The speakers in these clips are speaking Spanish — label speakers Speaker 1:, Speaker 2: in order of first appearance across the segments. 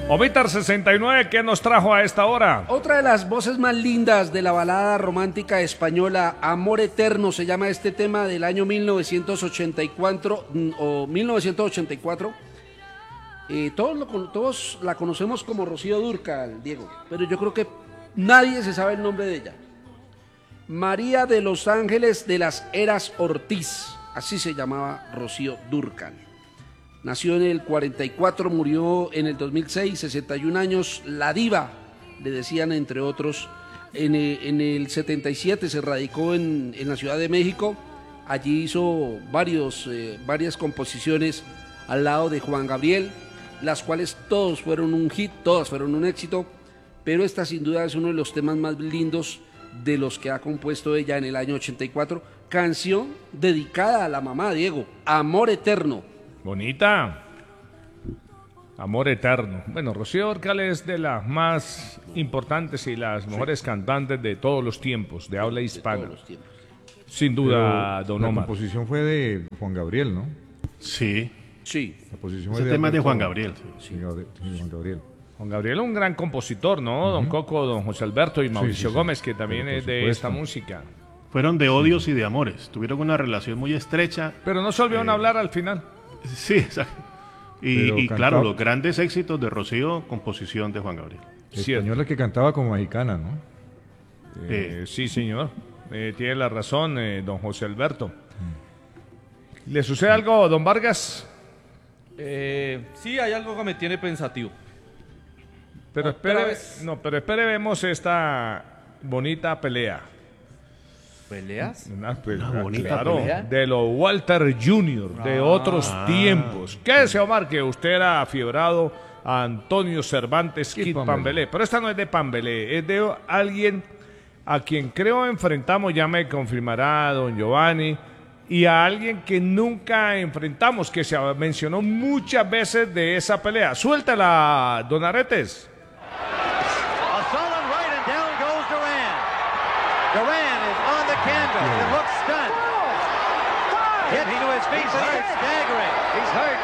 Speaker 1: Omitar 69, ¿qué nos trajo a esta hora?
Speaker 2: Otra de las voces más lindas de la balada romántica española, Amor Eterno, se llama este tema del año 1984 o 1984. Todos la conocemos como Rocío Dúrcal, Diego, pero yo creo que nadie se sabe el nombre de ella. María de los Ángeles de las Heras Ortiz, así se llamaba Rocío Dúrcal. Nació en el 44, murió en el 2006, 61 años, la diva, le decían entre otros. En el 77 se radicó en la Ciudad de México, allí hizo varias composiciones al lado de Juan Gabriel, las cuales todos fueron un hit, todas fueron un éxito, pero esta sin duda es uno de los temas más lindos de los que ha compuesto ella en el año 84, canción dedicada a la mamá, Diego, Amor Eterno.
Speaker 1: Bonita. Amor Eterno. Bueno, Rocío Dúrcal es de las más importantes y las mejores cantantes de todos los tiempos, de habla hispana. Sin duda,
Speaker 3: pero
Speaker 1: don Omar.
Speaker 3: La composición fue de Juan Gabriel, ¿no?
Speaker 4: Sí.
Speaker 2: Sí.
Speaker 3: La composición
Speaker 4: Ese
Speaker 3: fue
Speaker 4: tema es de
Speaker 3: Alberto-
Speaker 4: Juan Gabriel.
Speaker 3: Sí, Juan Gabriel.
Speaker 1: Juan Gabriel es un gran compositor, ¿no? Don Coco, don José Alberto y Mauricio
Speaker 3: sí.
Speaker 1: Gómez, que también
Speaker 3: Pero por
Speaker 1: es de
Speaker 3: supuesto.
Speaker 1: esta música.
Speaker 4: Fueron de odios y de amores. Tuvieron una relación muy estrecha.
Speaker 1: Pero no se olvidaron hablar al final.
Speaker 4: Sí, exacto.
Speaker 3: Pero
Speaker 4: Y
Speaker 3: cantaba-
Speaker 4: claro, los grandes éxitos de Rocío, composición de Juan Gabriel.
Speaker 1: Cierto.
Speaker 3: Española que cantaba como mexicana, ¿no?
Speaker 1: Sí, señor. Tiene la razón, don José Alberto. ¿Le sucede algo, don Vargas?
Speaker 5: Sí, hay algo que me tiene pensativo.
Speaker 1: Pero
Speaker 5: Otra
Speaker 1: espere,
Speaker 5: vez.
Speaker 1: no, pero espere, vemos esta bonita pelea.
Speaker 5: ¿Peleas?
Speaker 1: Una
Speaker 4: bonita
Speaker 1: claro,
Speaker 5: pelea.
Speaker 1: de los Walter Jr., de otros tiempos. Quédese, Omar, que usted era afiebrado a Antonio Cervantes Kid Pambelé. Pero esta no es de Pambelé, es de alguien a quien creo enfrentamos, ya me confirmará don Giovanni, y a alguien que nunca enfrentamos, que se mencionó muchas veces de esa pelea. Suéltala, don Aretes.
Speaker 6: A solid right and down goes Duran. Duran is on the canvas. It looks stunned. Hit to his feet, but he's staggering. He's hurt.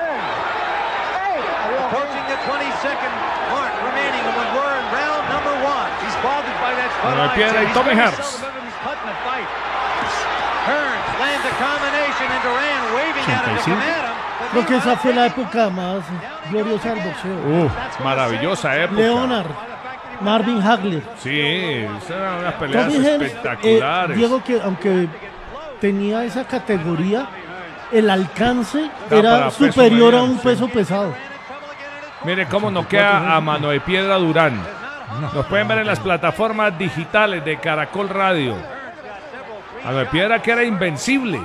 Speaker 6: Approaching the 22nd mark remaining, and we're in round number 1. He's bothered by that foot
Speaker 1: Mano de piedra y Tommy Hearns.
Speaker 6: He's cutting the fight. Hearns lands a combination, and Duran waving at him to
Speaker 4: 85.
Speaker 6: come at him. but
Speaker 7: Creo que esa
Speaker 6: meanwhile,
Speaker 7: fue la época más gloriosa del boxeo.
Speaker 1: Maravillosa época.
Speaker 7: Leonard, Marvin Hagler.
Speaker 1: Sí, esas eran unas peleas
Speaker 7: Tommy Hearns,
Speaker 1: espectaculares.
Speaker 7: Diego, que aunque tenía esa categoría, el alcance
Speaker 1: Da para
Speaker 7: era
Speaker 1: peso
Speaker 7: superior a
Speaker 1: mediano,
Speaker 7: un
Speaker 1: sí.
Speaker 7: peso pesado.
Speaker 1: Mire cómo nos queda a mano de piedra Durán. Nos pueden ver en las plataformas digitales de Caracol Radio. Mano de piedra que era invencible.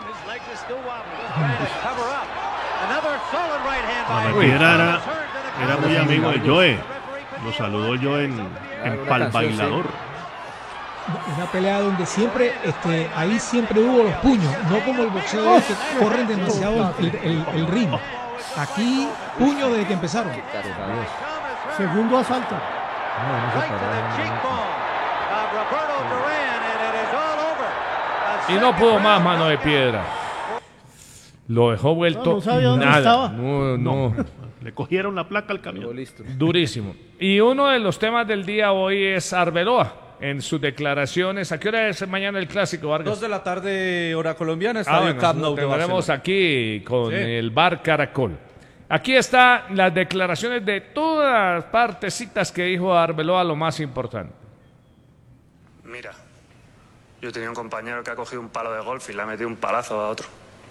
Speaker 6: Another solid right hand by
Speaker 4: Manuel
Speaker 6: him.
Speaker 4: Piedra
Speaker 6: Turns to the
Speaker 4: era muy amigo de Joe. Lo saludó yo en Pal Bailador.
Speaker 8: Una pelea donde siempre, ahí siempre hubo los puños, no como el boxeo de que corren demasiado el ritmo. Aquí, puño desde que empezaron.
Speaker 7: Segundo asalto.
Speaker 6: right to the cheekbone of Roberto Duran, and it is all over. A
Speaker 1: Y no pudo más mano de piedra. Lo dejó vuelto
Speaker 7: No sabía dónde
Speaker 1: nada.
Speaker 7: estaba.
Speaker 1: No.
Speaker 4: Le cogieron la placa al camión.
Speaker 1: Durísimo. Y uno de los temas del día hoy es Arbeloa. En sus declaraciones, ¿a qué hora es mañana el clásico, Vargas?
Speaker 5: 2 de la tarde, hora colombiana, estadio
Speaker 1: Bueno,
Speaker 5: Camp
Speaker 1: lo
Speaker 5: Nou de
Speaker 1: tendremos
Speaker 5: Barcelona.
Speaker 1: aquí con
Speaker 5: Sí.
Speaker 1: el Bar Caracol. Aquí están las declaraciones de todas las partecitas que dijo Arbeloa, lo más importante.
Speaker 9: Mira, yo tenía un compañero que ha cogido un palo de golf y le ha metido un palazo a otro.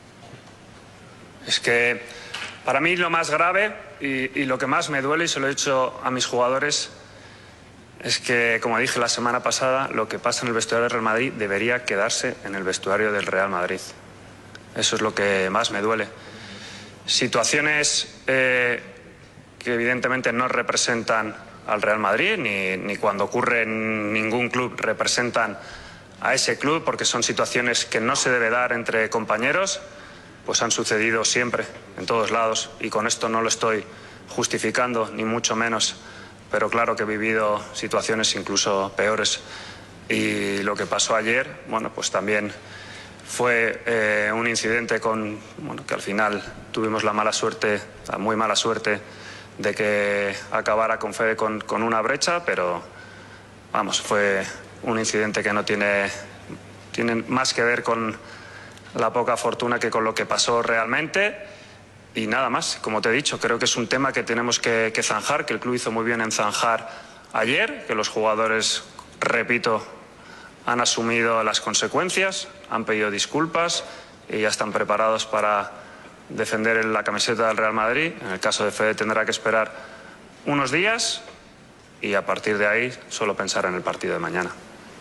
Speaker 9: Es que para mí lo más grave y lo que más me duele, y se lo he dicho a mis jugadores, es que, como dije la semana pasada, lo que pasa en el vestuario del Real Madrid debería quedarse en el vestuario del Real Madrid. Eso es lo que más me duele. Situaciones que evidentemente no representan al Real Madrid, ni cuando ocurre en ningún club representan a ese club, porque son situaciones que no se debe dar entre compañeros, pues han sucedido siempre, en todos lados, y con esto no lo estoy justificando, ni mucho menos, pero claro que he vivido situaciones incluso peores. Y lo que pasó ayer, bueno, pues también fue un incidente que al final tuvimos la muy mala suerte de que acabara con Fede con una brecha, pero vamos, fue un incidente que no tiene más que ver con la poca fortuna que con lo que pasó realmente. Y nada más, como te he dicho, creo que es un tema que tenemos que zanjar, que el club hizo muy bien en zanjar ayer, que los jugadores, repito, han asumido las consecuencias, han pedido disculpas y ya están preparados para defender la camiseta del Real Madrid. En el caso de Fede tendrá que esperar unos días y a partir de ahí solo pensar en el partido de mañana.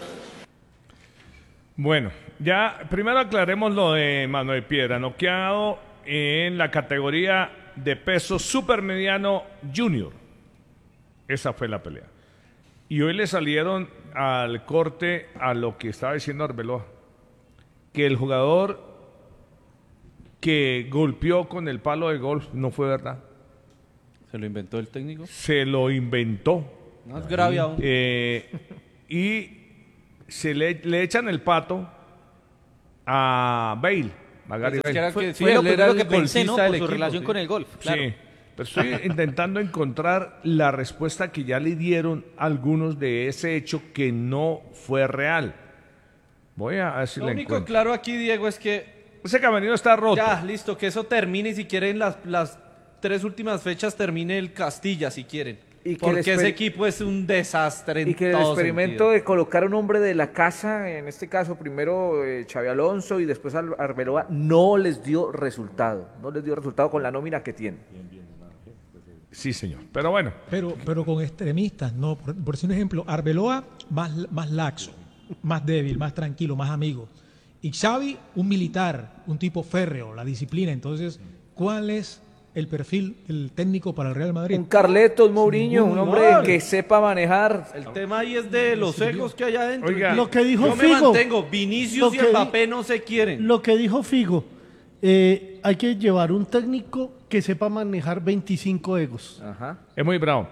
Speaker 1: Bueno, ya primero aclaremos lo de Manuel Piedra, noqueado en la categoría de peso supermediano junior. Esa fue la pelea. Y hoy le salieron al corte a lo que estaba diciendo Arbeloa, que el jugador que golpeó con el palo de golf no fue verdad.
Speaker 5: ¿Se lo inventó el técnico?
Speaker 1: Se lo inventó.
Speaker 5: No es grave aún.
Speaker 1: Y se le echan el pato a Bale.
Speaker 5: Pues es que
Speaker 10: Fue
Speaker 5: fue
Speaker 10: lo
Speaker 5: él era
Speaker 10: primero
Speaker 5: el
Speaker 10: que pensé, ¿no?
Speaker 5: golfista del
Speaker 10: Por su
Speaker 5: equipo,
Speaker 10: relación
Speaker 5: sí.
Speaker 10: con el golf. Claro.
Speaker 1: Sí, pero estoy intentando encontrar la respuesta que ya le dieron algunos de ese hecho que no fue real. Voy a ver si
Speaker 5: Lo
Speaker 1: la
Speaker 5: único
Speaker 1: encuentro.
Speaker 5: claro aquí, Diego, es que
Speaker 1: Ese camerino está roto.
Speaker 5: ya, listo, que eso termine y si quieren las 3 últimas fechas termine el Castilla, si quieren.
Speaker 10: Y que
Speaker 5: Porque
Speaker 10: el
Speaker 5: ese
Speaker 10: exper-
Speaker 5: equipo es un desastre en
Speaker 10: Y que el
Speaker 5: todo
Speaker 10: experimento
Speaker 5: sentido.
Speaker 10: de colocar un hombre de la casa, en este caso primero Xavi Alonso y después Arbeloa, no les dio resultado. No les dio resultado con la nómina que tienen.
Speaker 1: Sí, señor. Pero bueno,
Speaker 8: Pero con extremistas, no. Por decir un ejemplo, Arbeloa más laxo, más débil, más tranquilo, más amigo. Y Xavi, un militar, un tipo férreo, la disciplina. Entonces, ¿cuál es el perfil del técnico para el Real Madrid?
Speaker 10: Un Carletos, Mourinho, un hombre
Speaker 5: igual.
Speaker 10: que sepa manejar.
Speaker 5: El tema ahí es de los egos que hay adentro.
Speaker 1: Oiga,
Speaker 7: Lo que dijo
Speaker 5: Yo me
Speaker 7: Figo.
Speaker 5: mantengo, Vinicius
Speaker 7: Lo
Speaker 5: y
Speaker 7: que
Speaker 5: Mbappé no se quieren.
Speaker 7: Lo que dijo Figo, hay que llevar un técnico que sepa manejar 25 egos.
Speaker 10: Ajá.
Speaker 1: es muy bravo.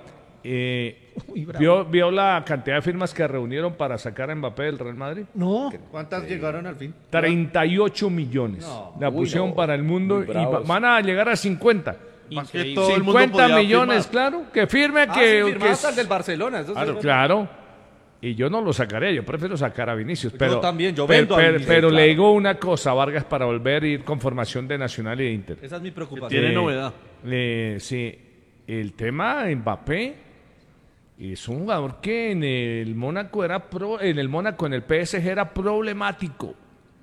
Speaker 8: Muy bravo.
Speaker 1: ¿Vio la cantidad de firmas que reunieron para sacar a Mbappé del Real Madrid?
Speaker 7: No,
Speaker 5: ¿Cuántas llegaron al fin?
Speaker 1: 38 millones. La pusieron para el mundo
Speaker 10: muy
Speaker 1: y
Speaker 10: bravos.
Speaker 1: van a llegar a 50.
Speaker 4: Más que todo el mundo
Speaker 1: 50
Speaker 4: podía
Speaker 1: millones,
Speaker 4: firmar.
Speaker 1: claro, que firme
Speaker 5: Ah,
Speaker 1: que...
Speaker 5: sí,
Speaker 1: que
Speaker 5: firmado hasta el del Barcelona. Eso sí
Speaker 1: Claro,
Speaker 5: es
Speaker 1: claro. Y yo no lo sacaré, yo prefiero sacar a Vinicius. Pero,
Speaker 5: también, yo
Speaker 1: pero,
Speaker 5: vendo a
Speaker 1: pero,
Speaker 5: Vinicius,
Speaker 1: pero
Speaker 5: claro.
Speaker 1: le digo una cosa, Vargas, para volver a ir con formación de Nacional y de Inter.
Speaker 5: Esa es mi preocupación.
Speaker 4: Tiene novedad.
Speaker 1: Sí, el tema de Mbappé es un jugador que en el Mónaco en el PSG era problemático.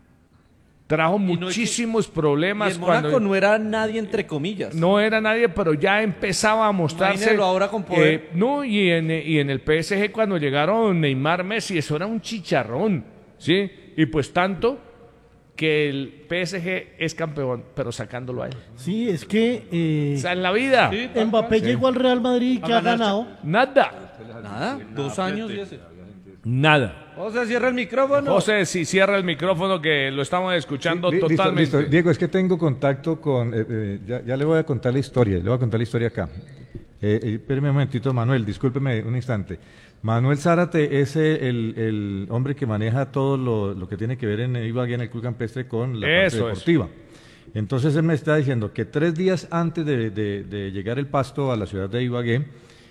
Speaker 1: Trajo
Speaker 5: no es que-
Speaker 1: muchísimos
Speaker 5: Y
Speaker 1: problemas
Speaker 5: el Mónaco
Speaker 1: cuando
Speaker 5: no era nadie entre comillas.
Speaker 1: no era nadie, pero ya empezaba a mostrarse.
Speaker 5: Imagínelo ahora con poder.
Speaker 1: No, y en el PSG cuando llegaron Neymar, Messi, eso era un chicharrón, ¿sí? Y pues tanto que el PSG es campeón, pero sacándolo a él.
Speaker 7: sí, es que
Speaker 1: O sea, en la vida,
Speaker 5: Sí, tal
Speaker 7: Mbappé
Speaker 5: cual.
Speaker 7: llegó al Real Madrid y que ha ganado.
Speaker 1: nada,
Speaker 5: Nada, 2 años y ese.
Speaker 1: nada.
Speaker 5: O sea, cierra el micrófono.
Speaker 1: José, si cierra el micrófono que lo estamos escuchando
Speaker 3: Listo,
Speaker 1: totalmente.
Speaker 3: listo. Diego, es que tengo contacto con... ya le voy a contar la historia, le voy a contar la historia acá. Espéreme un momentito, Manuel, discúlpeme un instante. Manuel Zárate es el hombre que maneja todo lo que tiene que ver en Ibagué, en el Club Campestre, con la parte
Speaker 1: Eso es.
Speaker 3: deportiva. Entonces él me está diciendo que 3 días antes de llegar el Pasto a la ciudad de Ibagué,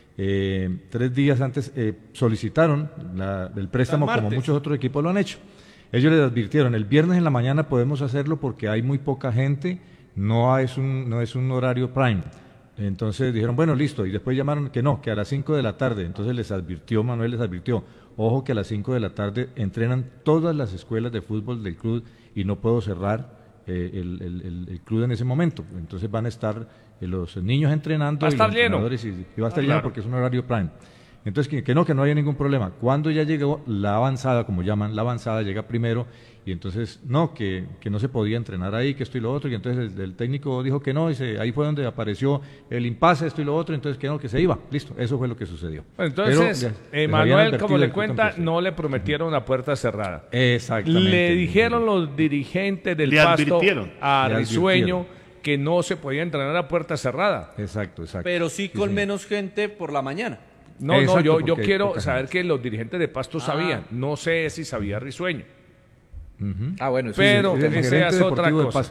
Speaker 3: 3 días antes solicitaron el préstamo,
Speaker 5: El
Speaker 3: como
Speaker 5: martes.
Speaker 3: muchos otros equipos lo han hecho. Ellos les advirtieron, el viernes en la mañana podemos hacerlo porque hay muy poca gente, no es un horario prime. Entonces dijeron, bueno, listo, y después llamaron que no, que a las 5 de la tarde. Entonces Manuel les advirtió, ojo que a las 5 de la tarde entrenan todas las escuelas de fútbol del club y no puedo cerrar el club en ese momento. Entonces van a estar los niños entrenando
Speaker 1: Va a estar
Speaker 3: los
Speaker 1: lleno.
Speaker 3: entrenadores y va a estar lleno
Speaker 1: Claro.
Speaker 3: porque es un horario prime. Entonces que no haya ningún problema. Cuando ya llegó la avanzada, como llaman, la avanzada llega primero y entonces no, que no se podía entrenar ahí, que esto y lo otro, y entonces el técnico dijo que no, y ahí fue donde apareció el impasse, esto y lo otro, entonces que se iba. Listo, eso fue lo que sucedió.
Speaker 1: Entonces,
Speaker 3: Pero, les habían
Speaker 1: Manuel,
Speaker 3: advertido
Speaker 1: como le
Speaker 3: del Club
Speaker 1: cuenta,
Speaker 3: Campestre.
Speaker 1: no le prometieron a puerta cerrada.
Speaker 3: Exactamente.
Speaker 1: Le dijeron los dirigentes del
Speaker 4: Le
Speaker 1: Pasto
Speaker 4: advirtieron.
Speaker 1: a
Speaker 3: Le
Speaker 1: Risueño que no se podía entrenar a puerta cerrada.
Speaker 3: Exacto.
Speaker 5: Pero sí con
Speaker 3: señor.
Speaker 5: menos gente por la mañana.
Speaker 1: No,
Speaker 3: Exacto,
Speaker 1: yo
Speaker 3: porque hay
Speaker 1: quiero
Speaker 3: poca
Speaker 1: saber
Speaker 3: gente.
Speaker 1: que los dirigentes de Pasto sabían. No sé si sabía Risueño.
Speaker 10: Ah, bueno, sí,
Speaker 1: Pero
Speaker 3: El
Speaker 1: esa
Speaker 3: gerente
Speaker 1: es otra
Speaker 3: deportivo de
Speaker 1: cosa.
Speaker 3: Pasto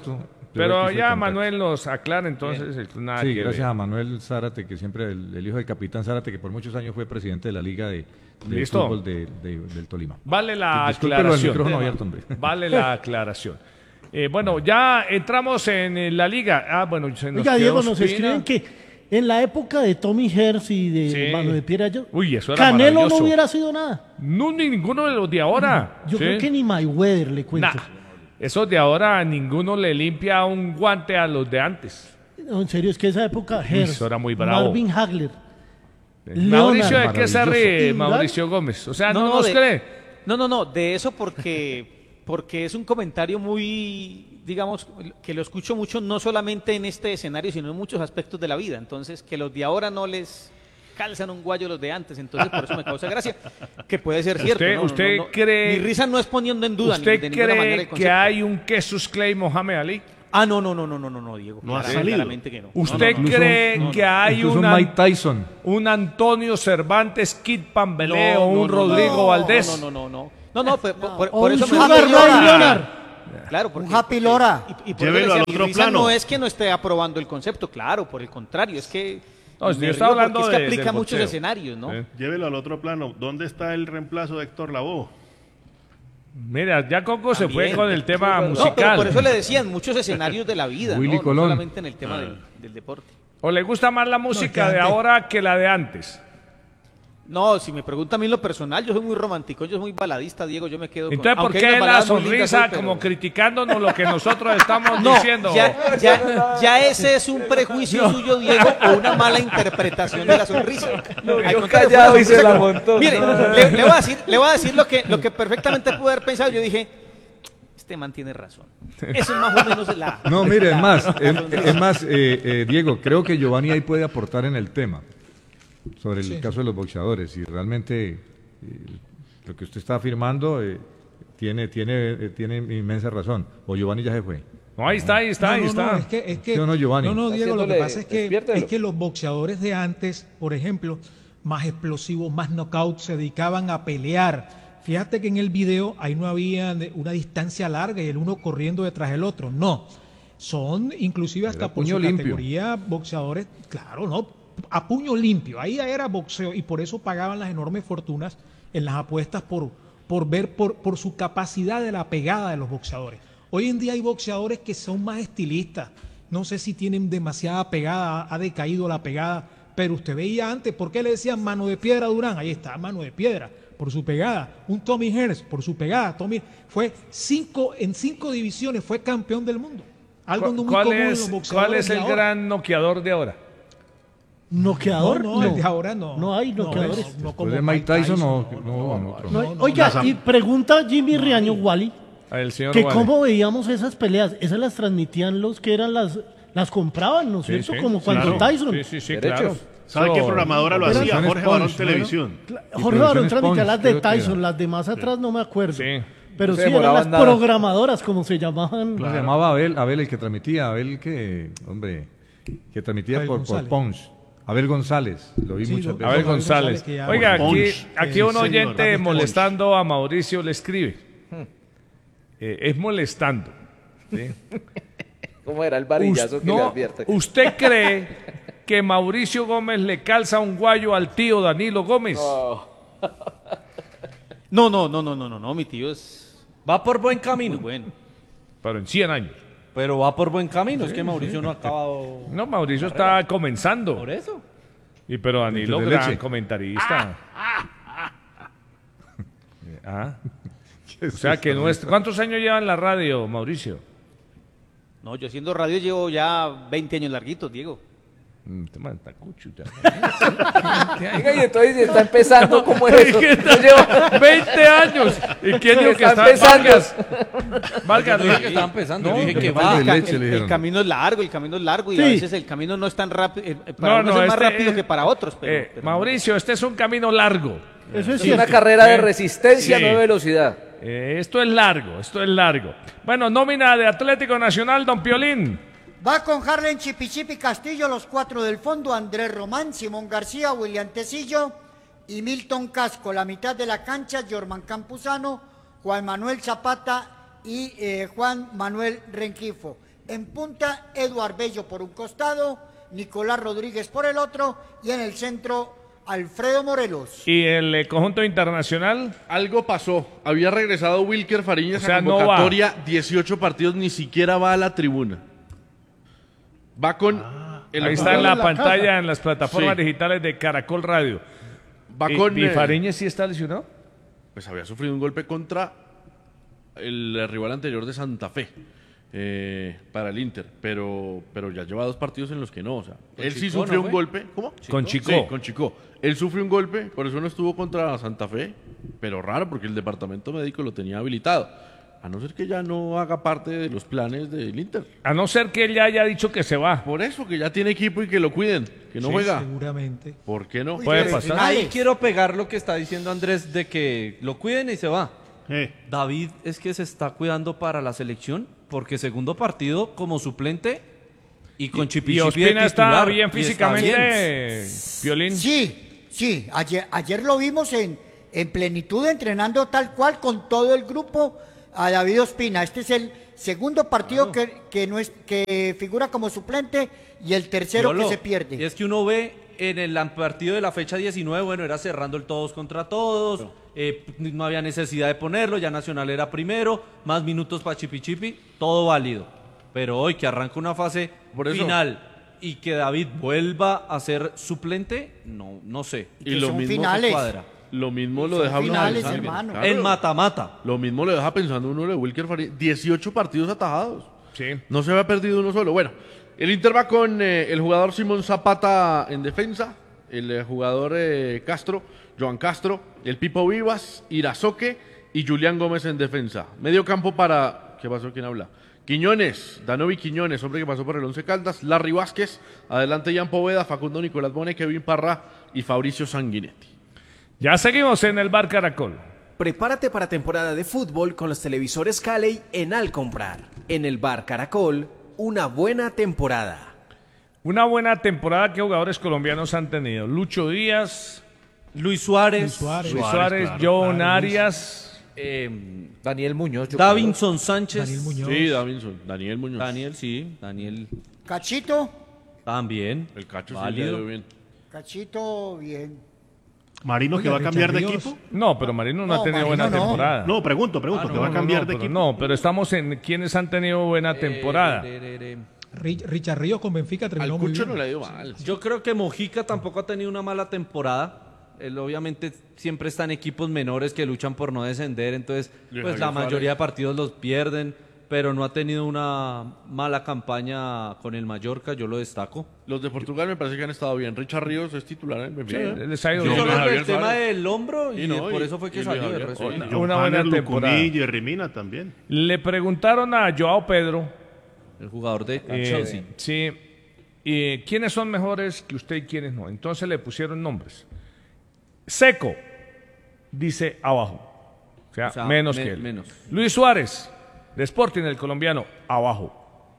Speaker 1: Pero
Speaker 3: aquí fue
Speaker 1: ya
Speaker 3: contrato.
Speaker 1: Manuel nos aclara entonces nada
Speaker 3: Sí,
Speaker 1: que
Speaker 3: gracias
Speaker 1: ver.
Speaker 3: a Manuel Zárate, que siempre el hijo del capitán Zárate, que por muchos años fue presidente de la Liga de
Speaker 1: ¿Listo?
Speaker 3: Fútbol del Tolima.
Speaker 1: Vale la
Speaker 3: Discúlpelo, el
Speaker 1: aclaración.
Speaker 3: micrófono abierto, hombre.
Speaker 1: Vale la aclaración. Bueno, ya entramos en la liga. Ah, bueno, se nos
Speaker 7: Oiga,
Speaker 1: quedó
Speaker 7: Diego, nos
Speaker 1: Ospina.
Speaker 7: escriben que en la época de Tommy Herz y de
Speaker 1: Sí.
Speaker 7: Mano de Piedra,
Speaker 1: Uy, eso era
Speaker 7: Canelo no
Speaker 1: maravilloso.
Speaker 7: hubiera sido nada.
Speaker 1: No, ni ninguno de los de ahora.
Speaker 7: Yo
Speaker 1: Sí.
Speaker 7: creo que ni Mayweather le cuento.
Speaker 1: Nah, esos de ahora ninguno le limpia un guante a los de antes.
Speaker 7: No, en serio, es que esa época, Herz,
Speaker 1: eso era muy bravo.
Speaker 7: Marvin Hagler,
Speaker 1: Mauricio, ¿de qué se
Speaker 3: Maravilloso.
Speaker 1: ríe
Speaker 7: Y
Speaker 1: Mauricio Gómez? O sea, no,
Speaker 11: No,
Speaker 1: nos
Speaker 11: de-
Speaker 1: cree.
Speaker 11: No, de eso porque es un comentario muy, digamos, que lo escucho mucho no solamente en este escenario, sino en muchos aspectos de la vida. Entonces, que los de ahora no les calzan un guayo los de antes, entonces por eso me causa gracia, que puede ser cierto. ¿no?
Speaker 1: ¿Usted cree?
Speaker 11: Mi risa no es poniendo en duda
Speaker 1: ¿Usted
Speaker 11: de ninguna manera el
Speaker 1: cree que
Speaker 11: concepto.
Speaker 1: hay un Jesus Clay Mohamed Ali?
Speaker 11: Ah, no, Diego.
Speaker 4: No ha
Speaker 11: claramente,
Speaker 4: salido.
Speaker 11: claramente que no.
Speaker 1: ¿Usted
Speaker 3: Incluso-
Speaker 1: cree que hay
Speaker 3: Incluso Mike Tyson.
Speaker 1: un Antonio Cervantes, Kid Pambelé
Speaker 11: No,
Speaker 1: o un
Speaker 11: no,
Speaker 1: Rodrigo
Speaker 11: no,
Speaker 1: Valdés?
Speaker 11: No, por
Speaker 7: o un
Speaker 11: eso me
Speaker 7: Sugar
Speaker 11: refiero
Speaker 7: Ray
Speaker 11: a-
Speaker 7: Leonard.
Speaker 11: Claro, porque,
Speaker 12: Un Happy Lora.
Speaker 11: Y por
Speaker 4: Llévelo
Speaker 11: eso
Speaker 4: al
Speaker 11: decía,
Speaker 4: otro
Speaker 11: mi risa
Speaker 4: plano.
Speaker 11: no es que no esté aprobando el concepto, claro, por el contrario, es que
Speaker 1: No, yo
Speaker 11: me
Speaker 1: estaba
Speaker 11: río porque
Speaker 1: hablando
Speaker 11: es que
Speaker 1: de-
Speaker 11: aplica
Speaker 1: del
Speaker 11: muchos
Speaker 1: boxeo.
Speaker 11: escenarios, ¿no?
Speaker 1: Sí.
Speaker 4: Llévelo al otro plano. ¿Dónde está el reemplazo de Héctor Lavoe?
Speaker 1: Mira, ya Coco se fue
Speaker 11: También.
Speaker 1: con el tema
Speaker 11: No,
Speaker 1: musical.
Speaker 11: pero por eso le decían muchos escenarios de la vida,
Speaker 3: Willy
Speaker 11: no
Speaker 3: Colón.
Speaker 11: solamente en el tema del deporte.
Speaker 1: ¿O le gusta más la música de
Speaker 8: antes-
Speaker 1: ahora que la de antes?
Speaker 11: No, si me pregunta a mí en lo personal, yo soy muy romántico, yo soy muy baladista, Diego, yo me quedo con...
Speaker 1: Entonces, ¿por
Speaker 11: aunque
Speaker 1: qué
Speaker 11: hay unas
Speaker 1: la
Speaker 11: baladas muy lindas
Speaker 1: sonrisa
Speaker 11: hoy, pero-
Speaker 1: como criticándonos lo que nosotros estamos
Speaker 11: No,
Speaker 1: diciendo?
Speaker 11: ya ese es un prejuicio suyo, Diego, o una mala interpretación de la sonrisa. Al contrario,
Speaker 10: callado
Speaker 11: fue
Speaker 10: y
Speaker 11: una
Speaker 10: se la
Speaker 11: sonrisa.
Speaker 10: montó.
Speaker 11: Mire, le voy a decir lo que perfectamente pude haber pensado. Yo dije, este man tiene razón. Eso es más o menos la...
Speaker 3: No, mire,
Speaker 11: la-
Speaker 3: es más, Diego, creo que Giovanni ahí puede aportar en el tema sobre el
Speaker 8: Sí.
Speaker 3: caso de los boxeadores. Y realmente lo que usted está afirmando tiene inmensa razón. O Giovanni ya se fue.
Speaker 1: No, ahí está.
Speaker 8: No, es que
Speaker 3: ¿Sí o no, Giovanni?
Speaker 8: No, Diego, lo que
Speaker 10: Haciéndole-
Speaker 8: pasa
Speaker 10: despiértelo.
Speaker 8: es que los boxeadores de antes, por ejemplo, más explosivos, más knockouts, se dedicaban a pelear. Fíjate que en el video ahí no había una distancia larga y el uno corriendo detrás del otro. No, son inclusive hasta
Speaker 3: Era
Speaker 8: por
Speaker 3: puño
Speaker 8: su
Speaker 3: limpio.
Speaker 8: categoría boxeadores, claro, no, a puño limpio. Ahí ya era boxeo y por eso pagaban las enormes fortunas en las apuestas por su capacidad de la pegada de los boxeadores. Hoy en día hay boxeadores que son más estilistas. No sé si tienen demasiada pegada, ha decaído la pegada, pero usted veía antes, ¿por qué le decían mano de piedra a Durán? Ahí está, mano de piedra, por su pegada. Un Tommy Hearns, por su pegada. Tommy fue en cinco divisiones, fue campeón del mundo. Algo muy común en los boxeadores.
Speaker 1: ¿Cuál es
Speaker 8: de
Speaker 1: el
Speaker 8: ahora.
Speaker 1: gran noqueador de ahora?
Speaker 7: ¿Noqueador?
Speaker 8: No, el de ahora no.
Speaker 7: No hay noqueadores.
Speaker 8: No, como
Speaker 3: Después de Mike Tyson, no, otro.
Speaker 7: No, oiga, y pregunta Jimmy Riaño Wally,
Speaker 1: El señor
Speaker 7: que
Speaker 1: Wally.
Speaker 7: cómo veíamos esas peleas. Esas las transmitían los que eran las compraban, ¿no es
Speaker 1: Sí,
Speaker 7: cierto?
Speaker 1: sí,
Speaker 7: Como cuando
Speaker 1: claro.
Speaker 7: Tyson.
Speaker 1: Sí,
Speaker 10: Derechos.
Speaker 1: claro.
Speaker 4: ¿Sabe qué programadora lo
Speaker 3: Eran-
Speaker 4: hacía?
Speaker 3: Son
Speaker 4: Jorge
Speaker 3: Sponge,
Speaker 4: Barón
Speaker 3: ¿no?
Speaker 4: Televisión.
Speaker 7: Jorge Barón transmitía
Speaker 3: Sponge,
Speaker 7: las de
Speaker 3: creo que era.
Speaker 7: Tyson, las de más atrás no me acuerdo.
Speaker 1: Sí.
Speaker 7: Pero
Speaker 10: No se
Speaker 7: sí, eran las
Speaker 10: demoraban nada.
Speaker 7: programadoras, como se llamaban.
Speaker 3: Se llamaba Abel el que transmitía, Abel que transmitía
Speaker 8: Abel
Speaker 3: por
Speaker 8: González.
Speaker 3: Punch. Abel González, lo vi
Speaker 8: Sí,
Speaker 3: muchas
Speaker 8: lo-
Speaker 3: veces.
Speaker 1: Abel
Speaker 8: Abel
Speaker 1: González.
Speaker 8: González, que ya-
Speaker 1: Oiga,
Speaker 4: Punch.
Speaker 1: aquí
Speaker 8: Sí,
Speaker 1: un
Speaker 8: señor,
Speaker 1: oyente
Speaker 8: Abel
Speaker 1: molestando a Mauricio le escribe. Es molestando. ¿sí?
Speaker 10: ¿Cómo era el varillazo que le
Speaker 1: No,
Speaker 10: advierte?
Speaker 1: ¿usted cree que Mauricio Gómez le calza un guayo al tío Danilo Gómez?
Speaker 11: No, mi tío es
Speaker 5: Va por buen camino.
Speaker 11: muy bueno.
Speaker 1: Pero en 100 años.
Speaker 5: Pero va por buen camino. Es que Mauricio no ha acabado.
Speaker 1: No, Mauricio está comenzando.
Speaker 5: Por eso.
Speaker 1: Pero Danilo,
Speaker 3: De
Speaker 1: gran
Speaker 3: leche.
Speaker 1: comentarista. Ah. O sea que ¿cuántos años lleva en la radio, Mauricio?
Speaker 11: No, yo haciendo radio llevo ya 20 años larguitos, Diego.
Speaker 1: Este man está cuchuta.
Speaker 10: Oiga, y entonces está empezando, ¿cómo es eso?
Speaker 1: ¿Qué
Speaker 10: No llevo-
Speaker 1: 20 años. ¿Y quién dijo que
Speaker 10: Está
Speaker 1: está
Speaker 10: empezando.
Speaker 1: Vargas,
Speaker 5: Yo dije que estaba empezando.
Speaker 1: No,
Speaker 5: yo dije
Speaker 3: que
Speaker 5: que
Speaker 3: fue
Speaker 5: va.
Speaker 3: de leche, le
Speaker 11: El
Speaker 3: dijeron.
Speaker 11: camino es largo y
Speaker 7: Sí.
Speaker 11: a veces el camino no es tan rápido. Para unos es más rápido que para otros. Pero
Speaker 1: Mauricio, este es un camino largo.
Speaker 7: Eso es
Speaker 10: Es
Speaker 7: cierto.
Speaker 10: una carrera de resistencia,
Speaker 1: Sí.
Speaker 10: no de velocidad.
Speaker 1: Esto es largo. Bueno, nómina de Atlético Nacional, don Piolín.
Speaker 12: Va con Harlen Chipichipi Castillo, los cuatro del fondo, Andrés Román, Simón García, William Tecillo y Milton Casco. La mitad de la cancha, Jorman Campuzano, Juan Manuel Zapata y Juan Manuel Renquifo. En punta, Eduard Bello por un costado, Nicolás Rodríguez por el otro y en el centro, Alfredo Morelos.
Speaker 1: ¿Y el conjunto internacional?
Speaker 13: Algo pasó. Había regresado Wilker Fariñas
Speaker 1: O sea,
Speaker 13: a
Speaker 1: no
Speaker 13: convocatoria, 18 partidos, ni siquiera va a la tribuna. Va con...
Speaker 1: Ahí está en la pantalla, en las plataformas digitales de Caracol Radio.
Speaker 13: Va con...
Speaker 1: ¿Y Fariñas sí está lesionado?
Speaker 13: Pues había sufrido un golpe contra el rival anterior de Santa Fe. Para el Inter, pero ya lleva 2 partidos en los que no, o sea, él sí sufrió un golpe. ¿Cómo?
Speaker 1: Con Chico.
Speaker 13: Sí, con Chico. Él sufrió un golpe, por eso no estuvo contra Santa Fe, pero raro porque el departamento médico lo tenía habilitado. A no ser que ya no haga parte de los planes del Inter.
Speaker 1: A no ser que él ya haya dicho que se va.
Speaker 13: Por eso, que ya tiene equipo y que lo cuiden, que no juega.
Speaker 8: Seguramente.
Speaker 13: ¿Por qué no?
Speaker 1: Puede pasar.
Speaker 5: Ahí quiero pegar lo que está diciendo Andrés de que lo cuiden y se va. David es que se está cuidando para la selección porque segundo partido como suplente y con Chipi
Speaker 1: ¿Y
Speaker 5: Chipi
Speaker 1: Ospina
Speaker 5: de
Speaker 1: está
Speaker 5: titular,
Speaker 1: bien
Speaker 5: y está
Speaker 1: físicamente, Piolín?
Speaker 12: Sí. Ayer lo vimos en plenitud, entrenando tal cual con todo el grupo a David Ospina. Este es el segundo partido que figura como suplente y el tercero que se pierde.
Speaker 5: Y es que uno ve en el partido de la fecha 19, bueno, era cerrando el todos contra todos, no había necesidad de ponerlo, ya Nacional era primero, más minutos para Chipi Chipi, todo válido. Pero hoy que arranca una fase final y que David vuelva a ser suplente, no sé.
Speaker 13: Y lo mismo
Speaker 12: finales.
Speaker 5: Cuadra.
Speaker 13: Lo mismo lo deja
Speaker 12: finales,
Speaker 13: pensando.
Speaker 12: hermano.
Speaker 13: Claro.
Speaker 5: En mata-mata.
Speaker 13: Lo mismo le deja pensando uno de Wilker Fariñas. 18 partidos atajados.
Speaker 1: Sí.
Speaker 13: No se había perdido uno solo. Bueno, el Inter va con el jugador Simón Zapata en defensa, el jugador Joan Castro, el Pipo Vivas, Irazoque y Julián Gómez en defensa. Medio campo para... ¿Qué pasó? ¿Quién habla? Quiñones, Danovi Quiñones, hombre que pasó por el Once Caldas, Larry Vázquez, adelante Jan Poveda, Facundo Nicolás Bone, Kevin Parra y Fabricio Sanguinetti.
Speaker 1: Ya seguimos en el Bar Caracol.
Speaker 14: Prepárate para temporada de fútbol con los televisores Cali en Alcomprar. En el Bar Caracol, una buena temporada.
Speaker 1: Una buena temporada que jugadores colombianos han tenido. Lucho Díaz,
Speaker 5: Luis Suárez,
Speaker 1: claro, John Arias,
Speaker 10: Daniel Muñoz.
Speaker 5: Davinson Sánchez.
Speaker 8: Daniel Muñoz.
Speaker 13: Sí, Daniel Muñoz.
Speaker 5: Daniel.
Speaker 12: Cachito.
Speaker 5: También.
Speaker 13: El Cacho sí
Speaker 5: válido.
Speaker 13: le dio bien.
Speaker 12: Cachito, bien.
Speaker 4: ¿Marino que
Speaker 8: Oiga,
Speaker 4: va a cambiar de
Speaker 8: Richard Ríos.
Speaker 4: equipo?
Speaker 1: No, pero Marino no ha tenido
Speaker 12: Marino
Speaker 1: buena
Speaker 12: no.
Speaker 1: temporada.
Speaker 4: No, pregunto, que va a cambiar de
Speaker 1: pero
Speaker 4: equipo.
Speaker 1: no, pero estamos en quienes han tenido buena temporada.
Speaker 8: Richard Ríos con Benfica terminó
Speaker 13: Al
Speaker 8: muy
Speaker 13: Cucho
Speaker 8: bien.
Speaker 13: no le ha ido mal.
Speaker 5: Yo creo que Mojica tampoco ha tenido una mala temporada. Él obviamente siempre está en equipos menores que luchan por no descender, entonces
Speaker 13: Y
Speaker 5: pues
Speaker 13: Javier
Speaker 5: la mayoría
Speaker 13: Fares.
Speaker 5: de partidos los pierden, pero no ha tenido una mala campaña con el Mallorca, yo lo destaco.
Speaker 13: Los de Portugal me parece que han estado bien. Richard Ríos es titular en el Benfica.
Speaker 1: Sí, les ha ido
Speaker 13: Yo
Speaker 1: bien.
Speaker 13: creo que
Speaker 5: Solo el
Speaker 13: Javier
Speaker 5: tema
Speaker 13: Fares.
Speaker 5: del hombro y,
Speaker 13: Y no,
Speaker 5: por
Speaker 13: y-
Speaker 5: eso fue que
Speaker 13: y
Speaker 5: salió.
Speaker 13: Luis
Speaker 5: de
Speaker 13: Javier.
Speaker 5: resto.
Speaker 1: Una
Speaker 4: Johanner,
Speaker 1: buena
Speaker 4: Lucumí
Speaker 1: temporada.
Speaker 4: y Jerry también.
Speaker 1: Le preguntaron a Joao Pedro,
Speaker 5: El jugador de Chelsea.
Speaker 1: sí, quiénes son mejores que usted y quiénes no. Entonces le pusieron nombres. Seco, dice abajo. O sea, menos que él.
Speaker 5: menos.
Speaker 1: Luis Suárez, de Sporting, el colombiano, abajo.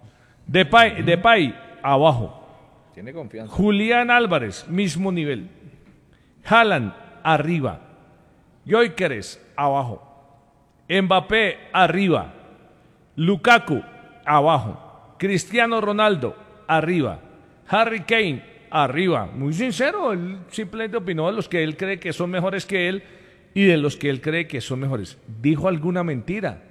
Speaker 1: Depay, abajo.
Speaker 10: Tiene confianza.
Speaker 1: Julián Álvarez, mismo nivel. Haaland, arriba. Gyökeres, abajo. Mbappé, arriba. Lukaku, abajo. Cristiano Ronaldo, arriba. Harry Kane, arriba. Muy sincero, él simplemente opinó de los que él cree que son mejores que él y de los que él cree que son mejores. ¿Dijo alguna mentira?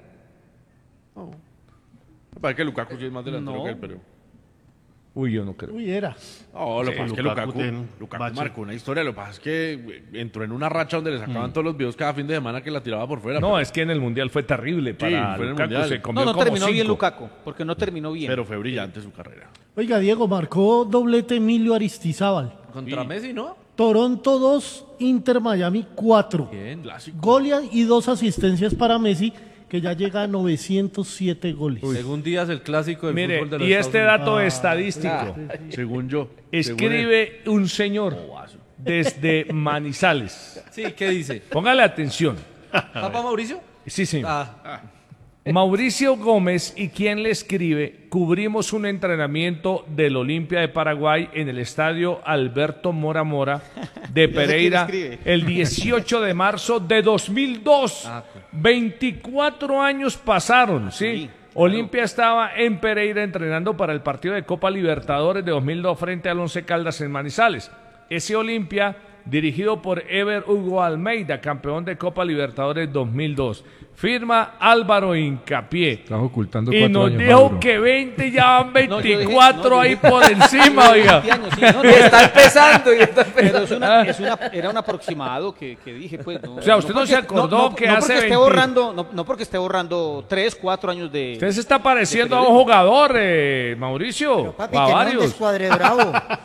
Speaker 13: Me parece que Lukaku sí es más delantero
Speaker 5: No.
Speaker 13: que él, pero...
Speaker 1: Uy, yo no creo.
Speaker 7: Uy, era.
Speaker 13: No, lo que pasa es que
Speaker 4: Lukaku tiene
Speaker 13: Lukaku
Speaker 4: bache.
Speaker 13: marcó una historia. Lo que pasa es que entró en una racha donde le sacaban todos los videos cada fin de semana que la tiraba por fuera.
Speaker 1: No,
Speaker 13: pero,
Speaker 1: es que en el Mundial fue terrible para
Speaker 13: fue en el
Speaker 1: Lukaku.
Speaker 13: Mundial.
Speaker 1: Se comió
Speaker 11: No
Speaker 1: como
Speaker 11: terminó bien
Speaker 1: 5.
Speaker 11: Lukaku, porque no terminó bien.
Speaker 13: pero fue brillante su carrera.
Speaker 7: Oiga, Diego, marcó doblete Emilio Aristizábal.
Speaker 5: Contra Messi, ¿no?
Speaker 7: Toronto 2, Inter Miami 4.
Speaker 5: Bien.
Speaker 7: Gol y 2 asistencias para Messi, que ya llega a 907 goles.
Speaker 5: Según Díaz, el clásico del
Speaker 1: Mire,
Speaker 5: fútbol de los
Speaker 1: y este
Speaker 5: Estados
Speaker 1: dato
Speaker 5: Unidos.
Speaker 1: estadístico.
Speaker 13: Según yo.
Speaker 1: Escribe un señor desde Manizales.
Speaker 5: Sí, ¿qué dice?
Speaker 1: Póngale atención.
Speaker 5: ¿Papá Mauricio?
Speaker 1: Sí, sí.
Speaker 5: Ah,
Speaker 1: Mauricio Gómez, ¿y quién le escribe? Cubrimos un entrenamiento del Olimpia de Paraguay en el estadio Alberto Mora Mora de Pereira el 18 de marzo de 2002. 24 años pasaron, ¿sí? Olimpia estaba en Pereira entrenando para el partido de Copa Libertadores de 2002 frente al Once Caldas en Manizales. Ese Olimpia, dirigido por Ever Hugo Almeida, campeón de Copa Libertadores 2002. Firma Álvaro Hincapié.
Speaker 3: Estás ocultando
Speaker 1: Y
Speaker 3: 4
Speaker 1: nos
Speaker 3: años,
Speaker 1: dijo
Speaker 3: Mauro.
Speaker 1: que 20, ya van 24 ahí por encima, oiga.
Speaker 11: Está empezando. Pero era un aproximado que dije, pues. No,
Speaker 1: O sea, usted no se acordó que hace 20.
Speaker 11: No porque esté borrando 3, 4 años de.
Speaker 1: Usted se está pareciendo a un jugador, Mauricio.
Speaker 12: Papi,
Speaker 1: a
Speaker 12: que no
Speaker 1: varios.
Speaker 12: andes cuadre bravo.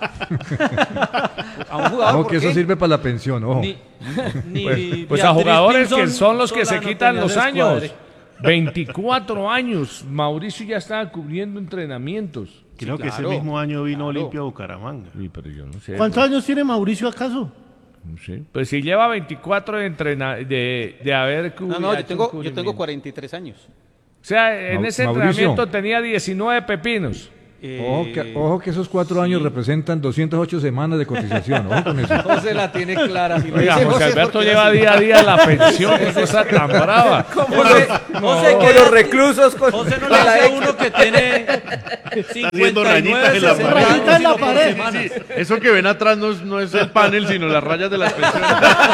Speaker 11: A un jugador.
Speaker 3: Ojo,
Speaker 11: ¿por
Speaker 3: que
Speaker 11: qué?
Speaker 3: eso sirve para la pensión, ojo.
Speaker 1: Pues a jugadores que
Speaker 5: Pinzón
Speaker 1: son los que se
Speaker 5: Solano
Speaker 1: quitan
Speaker 5: tenía
Speaker 1: los
Speaker 5: descuadre.
Speaker 1: años. 24 años. Mauricio ya estaba cubriendo entrenamientos.
Speaker 4: Creo que ese mismo año vino Olimpia a Bucaramanga.
Speaker 1: Sí, pero yo no sé.
Speaker 7: ¿Cuántos años tiene Mauricio acaso?
Speaker 1: No sé. Pues si lleva 24 de haber cubierto.
Speaker 11: No, yo tengo 43 años.
Speaker 1: O sea, en ese
Speaker 3: Mauricio.
Speaker 1: entrenamiento tenía 19 pepinos.
Speaker 3: Ojo que esos 4 años representan 208 semanas de cotización. Ojo con eso.
Speaker 5: José la tiene clara. Si lo
Speaker 1: Oiga,
Speaker 5: dice
Speaker 1: José
Speaker 5: José,
Speaker 1: Alberto
Speaker 5: porque
Speaker 1: lleva
Speaker 5: así-
Speaker 1: día a día la pensión. Qué cosa tan brava.
Speaker 5: José, José, que los reclusos con José no le dice a uno que tiene
Speaker 4: haciendo rayitas en la
Speaker 5: 59,
Speaker 4: pared.
Speaker 5: 60
Speaker 7: Rayitas en la
Speaker 5: años,
Speaker 7: pared.
Speaker 5: sino por
Speaker 13: Sí,
Speaker 5: semanas.
Speaker 13: eso que ven atrás no es el panel, sino las rayas de las pensiones.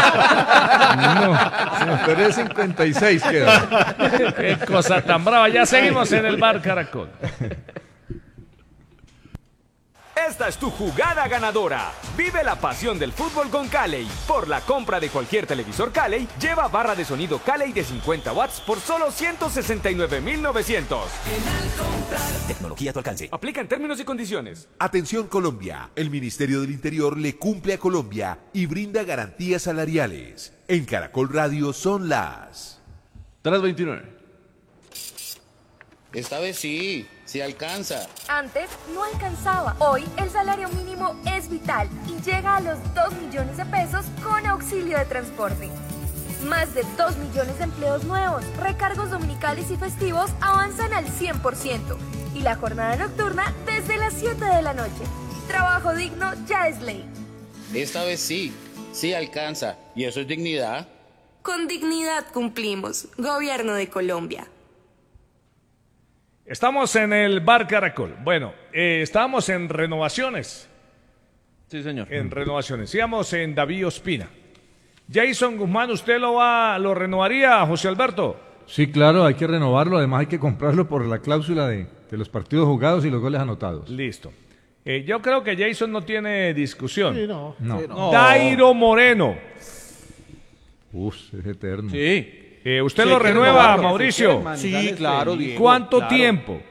Speaker 3: No, pero es 56 queda.
Speaker 1: Qué cosa tan brava. Ya seguimos en el bar Caracol.
Speaker 15: Esta es tu jugada ganadora. Vive la pasión del fútbol con Caley. Por la compra de cualquier televisor Caley, lleva barra de sonido Caley de 50 watts por solo 169,900.
Speaker 16: Tecnología a tu alcance.
Speaker 15: Aplica en términos y condiciones.
Speaker 16: Atención Colombia, el Ministerio del Interior le cumple a Colombia y brinda garantías salariales. En Caracol Radio son las
Speaker 13: 3:29.
Speaker 17: Esta vez sí alcanza.
Speaker 18: Antes no alcanzaba. Hoy el salario mínimo es vital y llega a los 2 millones de pesos con auxilio de transporte. Más de 2 millones de empleos nuevos, recargos dominicales y festivos avanzan al 100% y la jornada nocturna desde las 7 de la noche. Trabajo digno ya es ley.
Speaker 17: Esta vez sí alcanza. Y eso es dignidad.
Speaker 19: Con dignidad cumplimos. Gobierno de Colombia.
Speaker 1: Estamos en el bar Caracol. Bueno, estábamos en renovaciones.
Speaker 13: Sí, señor.
Speaker 1: En renovaciones. Íbamos en David Ospina. Jason Guzmán, ¿usted lo renovaría, José Alberto?
Speaker 3: Sí, claro, hay que renovarlo. Además, hay que comprarlo por la cláusula de los partidos jugados y los goles anotados.
Speaker 1: Listo. Yo creo que Jason no tiene discusión.
Speaker 7: Sí, no.
Speaker 3: No.
Speaker 7: Sí, no.
Speaker 1: Dairo Moreno.
Speaker 3: Es eterno.
Speaker 5: Sí.
Speaker 1: ¿Usted
Speaker 5: Sí,
Speaker 1: lo
Speaker 5: hay que
Speaker 1: renueva,
Speaker 5: renovarlo.
Speaker 1: Mauricio?
Speaker 11: Sí, claro, Diego,
Speaker 1: ¿Cuánto
Speaker 11: claro.
Speaker 1: tiempo?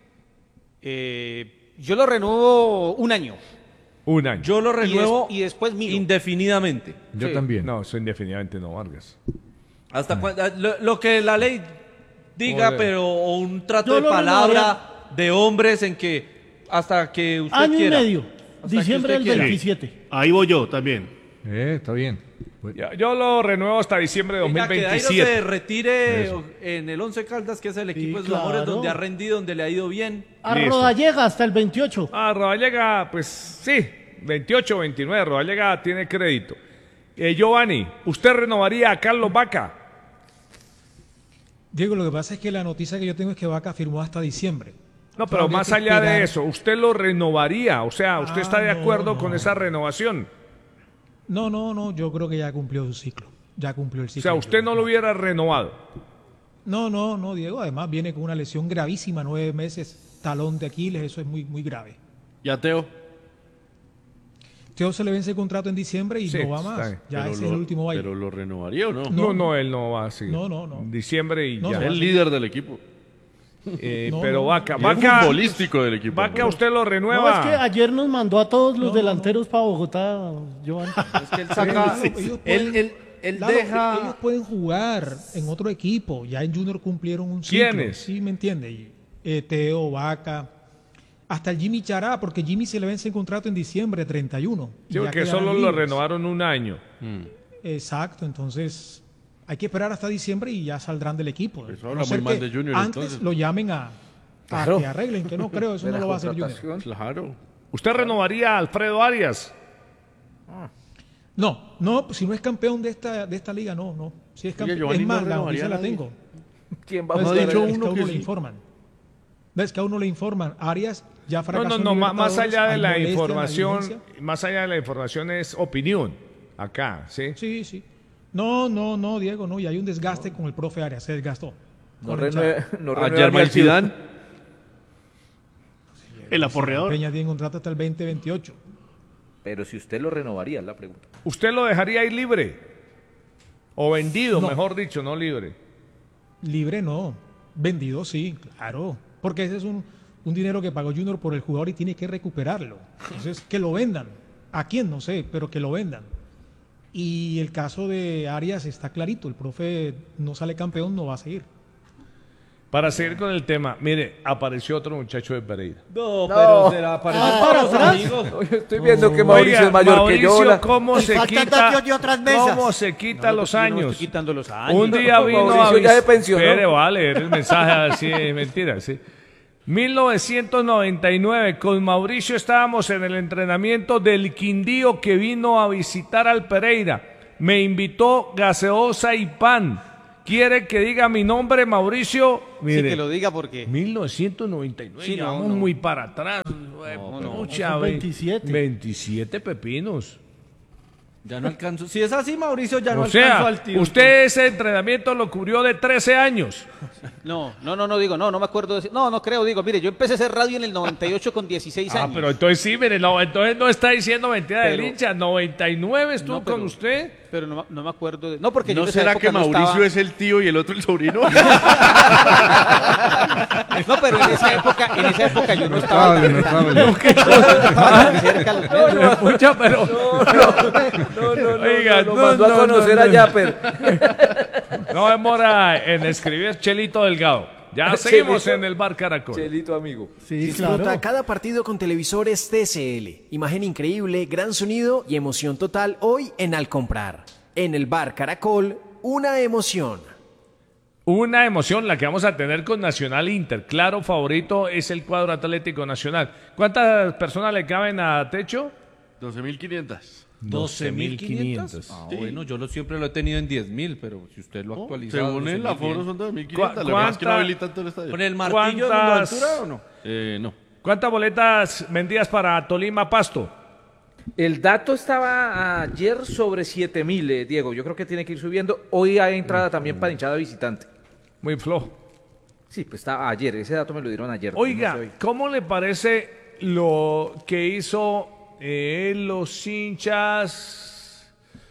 Speaker 11: Yo lo renuevo un año.
Speaker 1: Un año.
Speaker 5: Yo lo renuevo
Speaker 11: y después miro.
Speaker 5: indefinidamente.
Speaker 3: Yo
Speaker 11: Sí.
Speaker 3: también.
Speaker 1: No, eso indefinidamente no, Vargas.
Speaker 5: Hasta lo que la ley diga,
Speaker 1: Joder.
Speaker 5: pero o un trato
Speaker 7: Yo
Speaker 5: de
Speaker 7: lo
Speaker 5: palabra de hombres en que hasta que usted
Speaker 7: Año
Speaker 5: quiera.
Speaker 7: y medio.
Speaker 5: Hasta que
Speaker 7: Diciembre
Speaker 5: usted
Speaker 7: del
Speaker 5: quiera.
Speaker 7: 27.
Speaker 4: Ahí voy yo también.
Speaker 3: Está bien.
Speaker 1: Yo lo renuevo hasta diciembre de
Speaker 5: Venga, que Dairo
Speaker 1: 2027.
Speaker 5: se retire
Speaker 3: Eso.
Speaker 5: en el Once Caldas, que es el equipo
Speaker 7: Sí,
Speaker 5: de sus amores,
Speaker 7: claro.
Speaker 5: donde ha rendido, donde le ha ido bien.
Speaker 7: A
Speaker 1: Listo.
Speaker 7: Rodallega hasta el 28.
Speaker 1: Rodallega, pues sí, 28, 29. Rodallega tiene crédito. Giovanni, ¿usted renovaría a Carlos Vaca?
Speaker 8: Diego, lo que pasa es que la noticia que yo tengo es que Vaca firmó hasta diciembre.
Speaker 1: No, pero
Speaker 8: Todavía
Speaker 1: más
Speaker 8: hay que
Speaker 1: allá de
Speaker 8: esperar.
Speaker 1: eso, ¿usted lo renovaría? O sea, ¿usted está de
Speaker 8: no,
Speaker 1: acuerdo
Speaker 8: no.
Speaker 1: con esa renovación?
Speaker 8: No, yo creo que ya cumplió su ciclo. Ya cumplió el
Speaker 1: O
Speaker 8: ciclo.
Speaker 1: sea, usted no lo hubiera renovado.
Speaker 8: No, Diego, además viene con una lesión gravísima, 9 meses, talón de Aquiles, eso es muy, muy grave.
Speaker 13: ¿Y a Teo?
Speaker 8: Teo se le vence el contrato en diciembre y
Speaker 1: Sí,
Speaker 8: no va
Speaker 1: está
Speaker 8: más.
Speaker 1: bien.
Speaker 8: Ya
Speaker 13: Pero
Speaker 8: ese es el último baile.
Speaker 13: ¿Pero lo renovaría o no?
Speaker 1: No, él no va así.
Speaker 8: No.
Speaker 1: Diciembre y
Speaker 8: No,
Speaker 1: ya.
Speaker 8: no.
Speaker 13: Es el líder del equipo.
Speaker 1: Pero Vaca,
Speaker 13: Y el futbolístico del equipo.
Speaker 1: Vaca, ¿usted lo
Speaker 7: No,
Speaker 1: renueva?
Speaker 7: es que ayer nos mandó a todos los delanteros para Bogotá, Giovanni.
Speaker 5: Es que él saca.
Speaker 8: Ellos pueden-
Speaker 5: Él
Speaker 8: Lalo,
Speaker 5: deja.
Speaker 8: ellos pueden jugar en otro equipo. Ya en Junior cumplieron un ciclo.
Speaker 1: ¿Quiénes?
Speaker 8: Sí, me entiende. Teo, Vaca, hasta el Jimmy Chará, porque Jimmy se le vence el contrato en diciembre 31. y
Speaker 1: Sí,
Speaker 8: ya
Speaker 1: porque
Speaker 8: quedarán
Speaker 1: solo lo
Speaker 8: libres.
Speaker 1: renovaron un año.
Speaker 8: Exacto, entonces hay que esperar hasta diciembre y ya saldrán del equipo.
Speaker 13: Eso habla
Speaker 8: No ser
Speaker 13: muy mal
Speaker 8: que
Speaker 13: de Junior,
Speaker 8: antes
Speaker 13: entonces.
Speaker 8: lo llamen a
Speaker 13: Claro.
Speaker 8: que arreglen, que no creo, eso
Speaker 10: De
Speaker 8: no
Speaker 10: la
Speaker 8: lo va a hacer Junior.
Speaker 10: contratación.
Speaker 13: Claro.
Speaker 1: ¿Usted renovaría a Alfredo Arias?
Speaker 8: No, si no es campeón de esta liga, no. Si es
Speaker 13: Oye,
Speaker 8: campeón,
Speaker 13: Giovanni
Speaker 8: es
Speaker 13: no
Speaker 8: más, la
Speaker 13: renovaría
Speaker 8: noticia
Speaker 13: a
Speaker 8: la
Speaker 13: nadie.
Speaker 8: tengo.
Speaker 10: ¿Quién va a
Speaker 8: Pues,
Speaker 13: ha
Speaker 8: de
Speaker 13: dicho
Speaker 8: hecho,
Speaker 13: uno
Speaker 8: uno
Speaker 13: que
Speaker 8: le
Speaker 13: sí.
Speaker 8: informan. Ves que a uno le informan, Arias ya fracasó.
Speaker 1: No,
Speaker 8: en
Speaker 1: más
Speaker 8: Libertadores,
Speaker 1: allá de
Speaker 8: hay
Speaker 1: la
Speaker 8: molestia en
Speaker 1: información,
Speaker 8: dirigencia.
Speaker 1: más allá de la información es opinión, acá, ¿sí?
Speaker 8: Sí. No, Diego, no, y hay un desgaste con el profe Arias, se desgastó.
Speaker 10: No
Speaker 8: Con
Speaker 10: renueve-
Speaker 8: hinchada.
Speaker 10: no renueva Ayer ni al Zidane.
Speaker 13: El aporreador.
Speaker 8: Peña tiene contrato hasta el 2028.
Speaker 10: Pero si usted lo renovaría, es la pregunta.
Speaker 1: ¿Usted lo dejaría ir libre? O vendido,
Speaker 8: No.
Speaker 1: mejor dicho, no libre.
Speaker 8: Libre no, vendido sí, claro, porque ese es un dinero que pagó Junior por el jugador y tiene que recuperarlo. Entonces, que lo vendan. ¿A quién? No sé, pero que lo vendan. Y el caso de Arias está clarito, el profe no sale campeón, no va a seguir.
Speaker 1: Para seguir con el tema, mire, apareció otro muchacho de Pereira.
Speaker 5: No, pero será para los amigos.
Speaker 10: Estoy viendo que Mauricio es mayor que yo.
Speaker 1: Mauricio, ¿cómo se
Speaker 12: faltan
Speaker 1: quita,
Speaker 12: datos de otras mesas.
Speaker 1: cómo se quita los
Speaker 11: Yo no
Speaker 1: años?
Speaker 11: estoy quitando los años.
Speaker 1: Un día vino
Speaker 10: Mauricio ya se pensionó.
Speaker 1: Espere, vale, el mensaje así es mentira, sí. 1999, con Mauricio estábamos en el entrenamiento del Quindío que vino a visitar al Pereira. Me invitó gaseosa y pan. ¿Quiere que diga mi nombre, Mauricio?
Speaker 11: Sí, que lo diga porque...
Speaker 1: 1999,
Speaker 11: Sí, no,
Speaker 1: vamos
Speaker 11: no.
Speaker 1: muy para atrás. Pucha,
Speaker 7: son 27.
Speaker 1: 27 pepinos.
Speaker 5: Ya no alcanzó. Si es así, Mauricio ya no
Speaker 1: O
Speaker 5: alcanzó
Speaker 1: sea,
Speaker 5: al tío.
Speaker 1: usted ese entrenamiento lo cubrió de 13 años.
Speaker 11: No, me acuerdo de decir. No creo, digo, mire, yo empecé a hacer radio en el 98 con 16 años.
Speaker 1: Pero entonces sí, mire, no, entonces no está diciendo mentira del
Speaker 11: Pero-
Speaker 1: hincha. 99 estuvo
Speaker 11: No, pero-
Speaker 1: con usted.
Speaker 11: Pero no me acuerdo de... No, porque yo
Speaker 13: ¿No
Speaker 11: en esa
Speaker 13: será
Speaker 11: época
Speaker 13: que
Speaker 11: no
Speaker 13: Mauricio
Speaker 11: estaba-
Speaker 13: es el tío y el otro el sobrino?
Speaker 11: No, pero en esa época yo no estaba...
Speaker 3: No estaba.
Speaker 11: tan cerca a los medios.
Speaker 1: Pucha, pero... Oiga,
Speaker 10: Lo mandó a conocer a Yapper.
Speaker 1: No demora en escribir Chelito Delgado. Ya seguimos
Speaker 10: Chelito.
Speaker 1: en el bar Caracol.
Speaker 10: Chelito, amigo.
Speaker 7: Sí,
Speaker 14: Disfruta
Speaker 7: claro.
Speaker 14: cada partido con televisores TCL. Imagen increíble, gran sonido y emoción total hoy en Al Comprar. En el bar Caracol, una emoción.
Speaker 1: Una emoción la que vamos a tener con Nacional Inter. Claro, favorito es el cuadro Atlético Nacional. ¿Cuántas personas le caben a techo?
Speaker 13: 12.500.
Speaker 1: 12.500.
Speaker 5: Ah, bueno, yo siempre lo he tenido en 10.000, pero si usted lo ha actualizado...
Speaker 13: Según el
Speaker 5: 12.000
Speaker 13: aforo
Speaker 5: bien.
Speaker 13: son 2.500.
Speaker 1: ¿Cuá-
Speaker 13: Lo que pasa es que no
Speaker 1: cuánta-
Speaker 13: habilitan todo el estadio.
Speaker 5: ¿Con el martillo de la
Speaker 1: ¿Cuántas-
Speaker 5: altura o no?
Speaker 13: No.
Speaker 1: ¿Cuántas boletas vendidas para Tolima Pasto?
Speaker 10: El dato estaba ayer sobre 7.000, Diego. Yo creo que tiene que ir subiendo. Hoy hay entrada también para hinchada visitante.
Speaker 1: Muy flojo.
Speaker 10: Sí, pues estaba ayer. Ese dato me lo dieron ayer.
Speaker 1: Oiga,
Speaker 10: no sé hoy.
Speaker 1: ¿cómo le parece lo que hizo los hinchas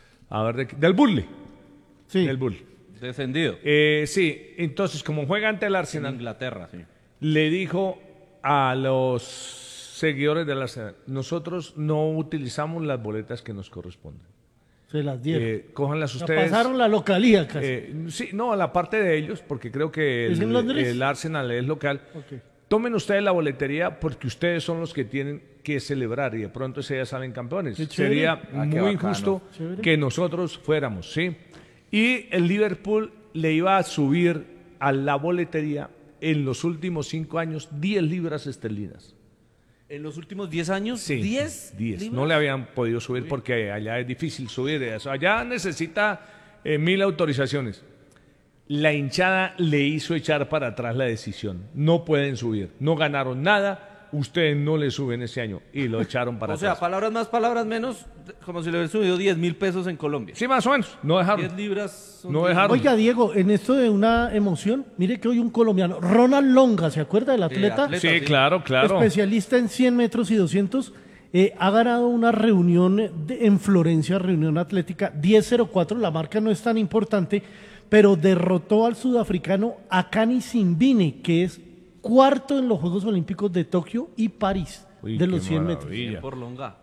Speaker 1: del Bulle?
Speaker 7: Sí.
Speaker 1: Del Bulle.
Speaker 5: Descendido.
Speaker 1: Sí, entonces como juega ante el
Speaker 5: En
Speaker 1: Arsenal,
Speaker 5: Inglaterra, sí.
Speaker 1: le dijo a los seguidores del Arsenal, nosotros no utilizamos las boletas que nos corresponden.
Speaker 7: Se las dieron.
Speaker 1: Cójanlas
Speaker 7: La
Speaker 1: ustedes.
Speaker 7: pasaron la localía casi.
Speaker 1: Sí, no, a la parte de ellos, porque creo que
Speaker 7: ¿Es en Londres?
Speaker 1: el Arsenal es local.
Speaker 7: Ok.
Speaker 1: Tomen ustedes la boletería porque ustedes son los que tienen que celebrar y de pronto ese día salen campeones.
Speaker 7: Qué chévere.
Speaker 1: Sería
Speaker 10: qué
Speaker 1: muy
Speaker 10: bacano.
Speaker 1: injusto
Speaker 7: Chévere.
Speaker 1: que nosotros fuéramos, ¿sí? Y el Liverpool le iba a subir a la boletería en los últimos 5 años 10 libras esterlinas.
Speaker 5: En los últimos 10 años,
Speaker 1: Sí,
Speaker 5: 10
Speaker 1: 10. No le habían podido subir porque allá es difícil subir. Eso. Allá necesita 1000 autorizaciones. La hinchada le hizo echar para atrás la decisión. No pueden subir. No ganaron nada. Ustedes no le suben ese año. Y lo echaron para
Speaker 5: O sea,
Speaker 1: atrás.
Speaker 5: palabras más, palabras menos, como si le hubiera subido 10.000 pesos en Colombia.
Speaker 1: Sí, más o menos. No dejaron.
Speaker 5: 10 libras. son
Speaker 1: No
Speaker 5: 10.
Speaker 1: dejaron.
Speaker 7: Oiga, Diego, en esto de una emoción, mire que hoy un colombiano, Ronald Longa, ¿se acuerda del atleta?
Speaker 5: atleta.
Speaker 1: Sí,
Speaker 5: Sí.
Speaker 1: claro, claro.
Speaker 7: Especialista en 100 metros y 200, ha ganado una reunión en Florencia, reunión atlética 10.04, la marca no es tan importante, pero derrotó al sudafricano Akani Simbine, que es cuarto en los Juegos Olímpicos de Tokio y París,
Speaker 1: Uy,
Speaker 7: de los
Speaker 1: qué
Speaker 7: 100 metros.
Speaker 1: maravilla.
Speaker 5: Por longa.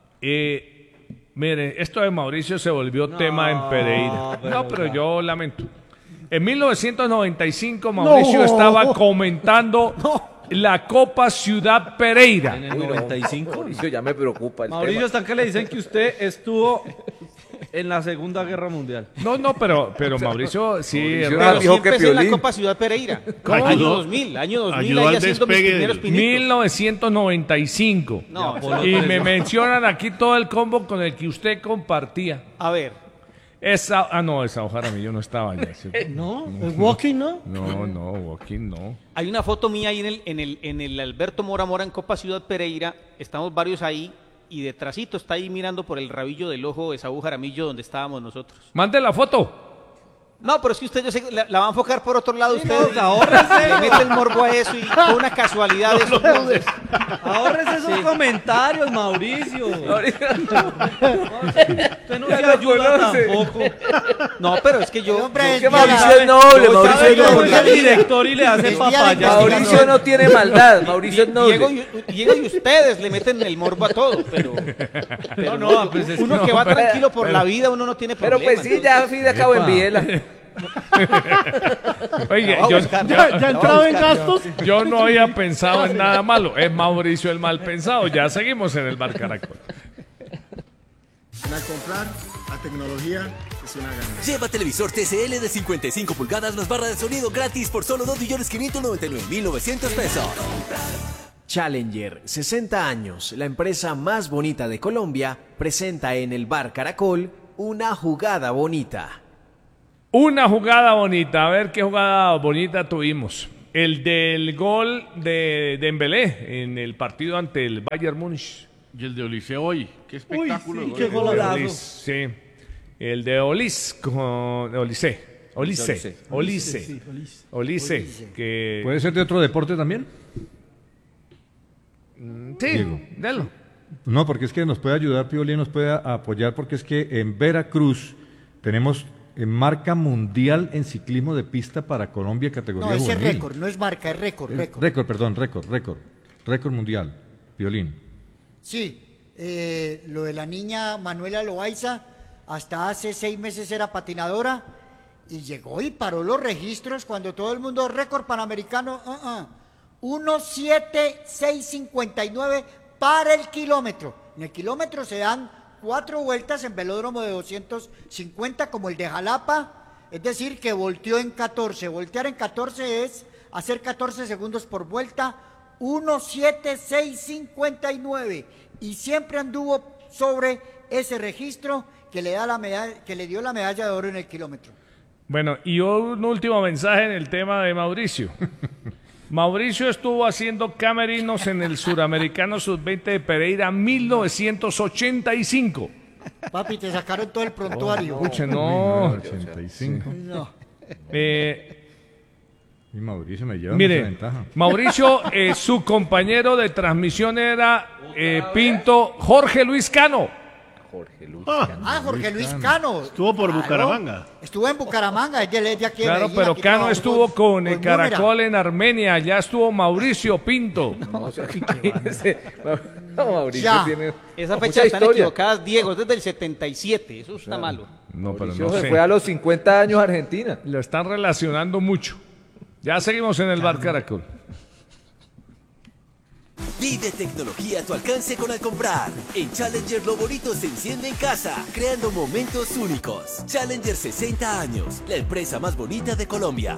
Speaker 1: Mire, esto de Mauricio se volvió tema en Pereira. No, pero yo lamento. En 1995 Mauricio
Speaker 7: No.
Speaker 1: estaba comentando la Copa Ciudad Pereira.
Speaker 5: En el 95.
Speaker 10: Mauricio ya me preocupa el
Speaker 5: Mauricio,
Speaker 10: tema.
Speaker 5: están que le dicen que usted estuvo en la Segunda Guerra Mundial.
Speaker 1: No, pero Mauricio sí.
Speaker 10: Mauricio
Speaker 1: es
Speaker 10: era
Speaker 1: raro.
Speaker 10: sí empezó
Speaker 11: empecé en la
Speaker 10: Piolín.
Speaker 11: Copa Ciudad Pereira.
Speaker 4: ¿Cómo?
Speaker 11: Año 2000,
Speaker 4: Ayudó
Speaker 11: ahí
Speaker 4: al
Speaker 11: haciendo mis
Speaker 4: despegue
Speaker 11: primeros
Speaker 4: del-
Speaker 11: pinitos.
Speaker 1: 1995.
Speaker 11: No,
Speaker 5: Apolo
Speaker 1: Y
Speaker 5: 13.
Speaker 1: me mencionan aquí todo el combo con el que usted compartía.
Speaker 11: A ver,
Speaker 1: No, esa Jaramillo no estaba allá.
Speaker 7: ¿No? ¿El Walking no?
Speaker 1: No, Walking no.
Speaker 11: Hay una foto mía ahí en el Alberto Mora Mora en Copa Ciudad Pereira, estamos varios ahí, y detrásito está ahí mirando por el rabillo del ojo Esaú Jaramillo donde estábamos nosotros.
Speaker 1: Mande la foto.
Speaker 11: No, pero es que usted yo sé que la va a enfocar por otro lado, ustedes ahórrese, le mete el morbo a eso y fue una casualidad de eso.
Speaker 5: Ahórrese esos comentarios, Mauricio. Usted no se ayuda tampoco.
Speaker 11: No, pero es que yo...
Speaker 10: Es que Mauricio es noble, Mauricio es noble.
Speaker 5: El director y le hace papaya.
Speaker 10: Mauricio no tiene maldad, Mauricio es noble.
Speaker 11: Diego y ustedes le meten el morbo a todo, pero no, pues es uno que va tranquilo por la vida, uno no tiene problema.
Speaker 10: Pero pues sí, ya fin de acabo en Viela.
Speaker 1: Oye,
Speaker 7: ya entrado en gastos.
Speaker 1: Yo no había pensado en nada malo. Es Mauricio el mal pensado. Ya seguimos en el Bar Caracol.
Speaker 20: Al comprar, la tecnología es una ganancia.
Speaker 21: Lleva televisor TCL de 55 pulgadas más barra de sonido gratis por solo 2.599.900 pesos.
Speaker 14: Challenger, 60 años, la empresa más bonita de Colombia, presenta en el Bar Caracol una jugada bonita.
Speaker 1: Una jugada bonita. A ver qué jugada bonita tuvimos. El del gol de Dembélé en el partido ante el Bayern Múnich.
Speaker 13: Y el de Olise hoy. Qué espectáculo.
Speaker 7: Uy, sí, qué golazo.
Speaker 1: Sí. El de Olise. Que...
Speaker 3: ¿Puede ser de otro deporte también?
Speaker 1: Sí,
Speaker 3: Diego.
Speaker 1: delo.
Speaker 3: No, porque es que nos puede ayudar, Pioli, nos puede apoyar, porque es que en Veracruz tenemos marca mundial en ciclismo de pista para Colombia, categoría
Speaker 12: No, ese es
Speaker 3: juvenil.
Speaker 12: récord, no es marca, es récord.
Speaker 3: Récord mundial, Piolín.
Speaker 12: Sí, lo de la niña Manuela Loaiza, hasta hace 6 meses era patinadora y llegó y paró los registros cuando todo el mundo récord panamericano, 1.7659 para el kilómetro. En el kilómetro se dan 4 vueltas en velódromo de 250 como el de Jalapa, es decir que volteó en 14. Voltear en 14 es hacer 14 segundos por vuelta, 1.7659 y siempre anduvo sobre ese registro que le da la medalla, que le dio la medalla de oro en el kilómetro.
Speaker 1: Bueno, y un último mensaje en el tema de Mauricio. Mauricio estuvo haciendo camerinos en el Suramericano Sub-20 de Pereira 1985.
Speaker 12: Papi, te sacaron todo el prontuario.
Speaker 1: Escuche, no.
Speaker 3: 85.
Speaker 12: No.
Speaker 3: Y Mauricio me lleva
Speaker 1: Mire,
Speaker 3: mucha ventaja.
Speaker 1: Mauricio, su compañero de transmisión era Pinto Jorge Luis Cano.
Speaker 10: Jorge Luis
Speaker 12: Cano.
Speaker 4: Estuvo por Bucaramanga.
Speaker 12: Estuvo en Bucaramanga, es de aquí de
Speaker 1: Claro,
Speaker 12: Medellín,
Speaker 1: pero
Speaker 12: aquí
Speaker 1: Cano
Speaker 12: trabajó
Speaker 1: estuvo con el
Speaker 12: Múmera.
Speaker 1: Caracol en Armenia, ya estuvo Mauricio Pinto.
Speaker 10: Mauricio
Speaker 12: Ya.
Speaker 10: tiene
Speaker 11: Esa
Speaker 10: mucha
Speaker 11: fecha están
Speaker 10: historia.
Speaker 11: equivocadas, Diego, es desde el 77, eso está malo.
Speaker 1: No, pero
Speaker 10: Mauricio
Speaker 1: no
Speaker 10: se
Speaker 1: sé.
Speaker 10: fue a los 50 años a Argentina.
Speaker 1: Lo están relacionando mucho. Ya seguimos en el Bar Caracol.
Speaker 21: Vive tecnología a tu alcance con Al Comprar. En Challenger lo bonito se enciende en casa, creando momentos únicos. Challenger 60 años, la empresa más bonita de Colombia.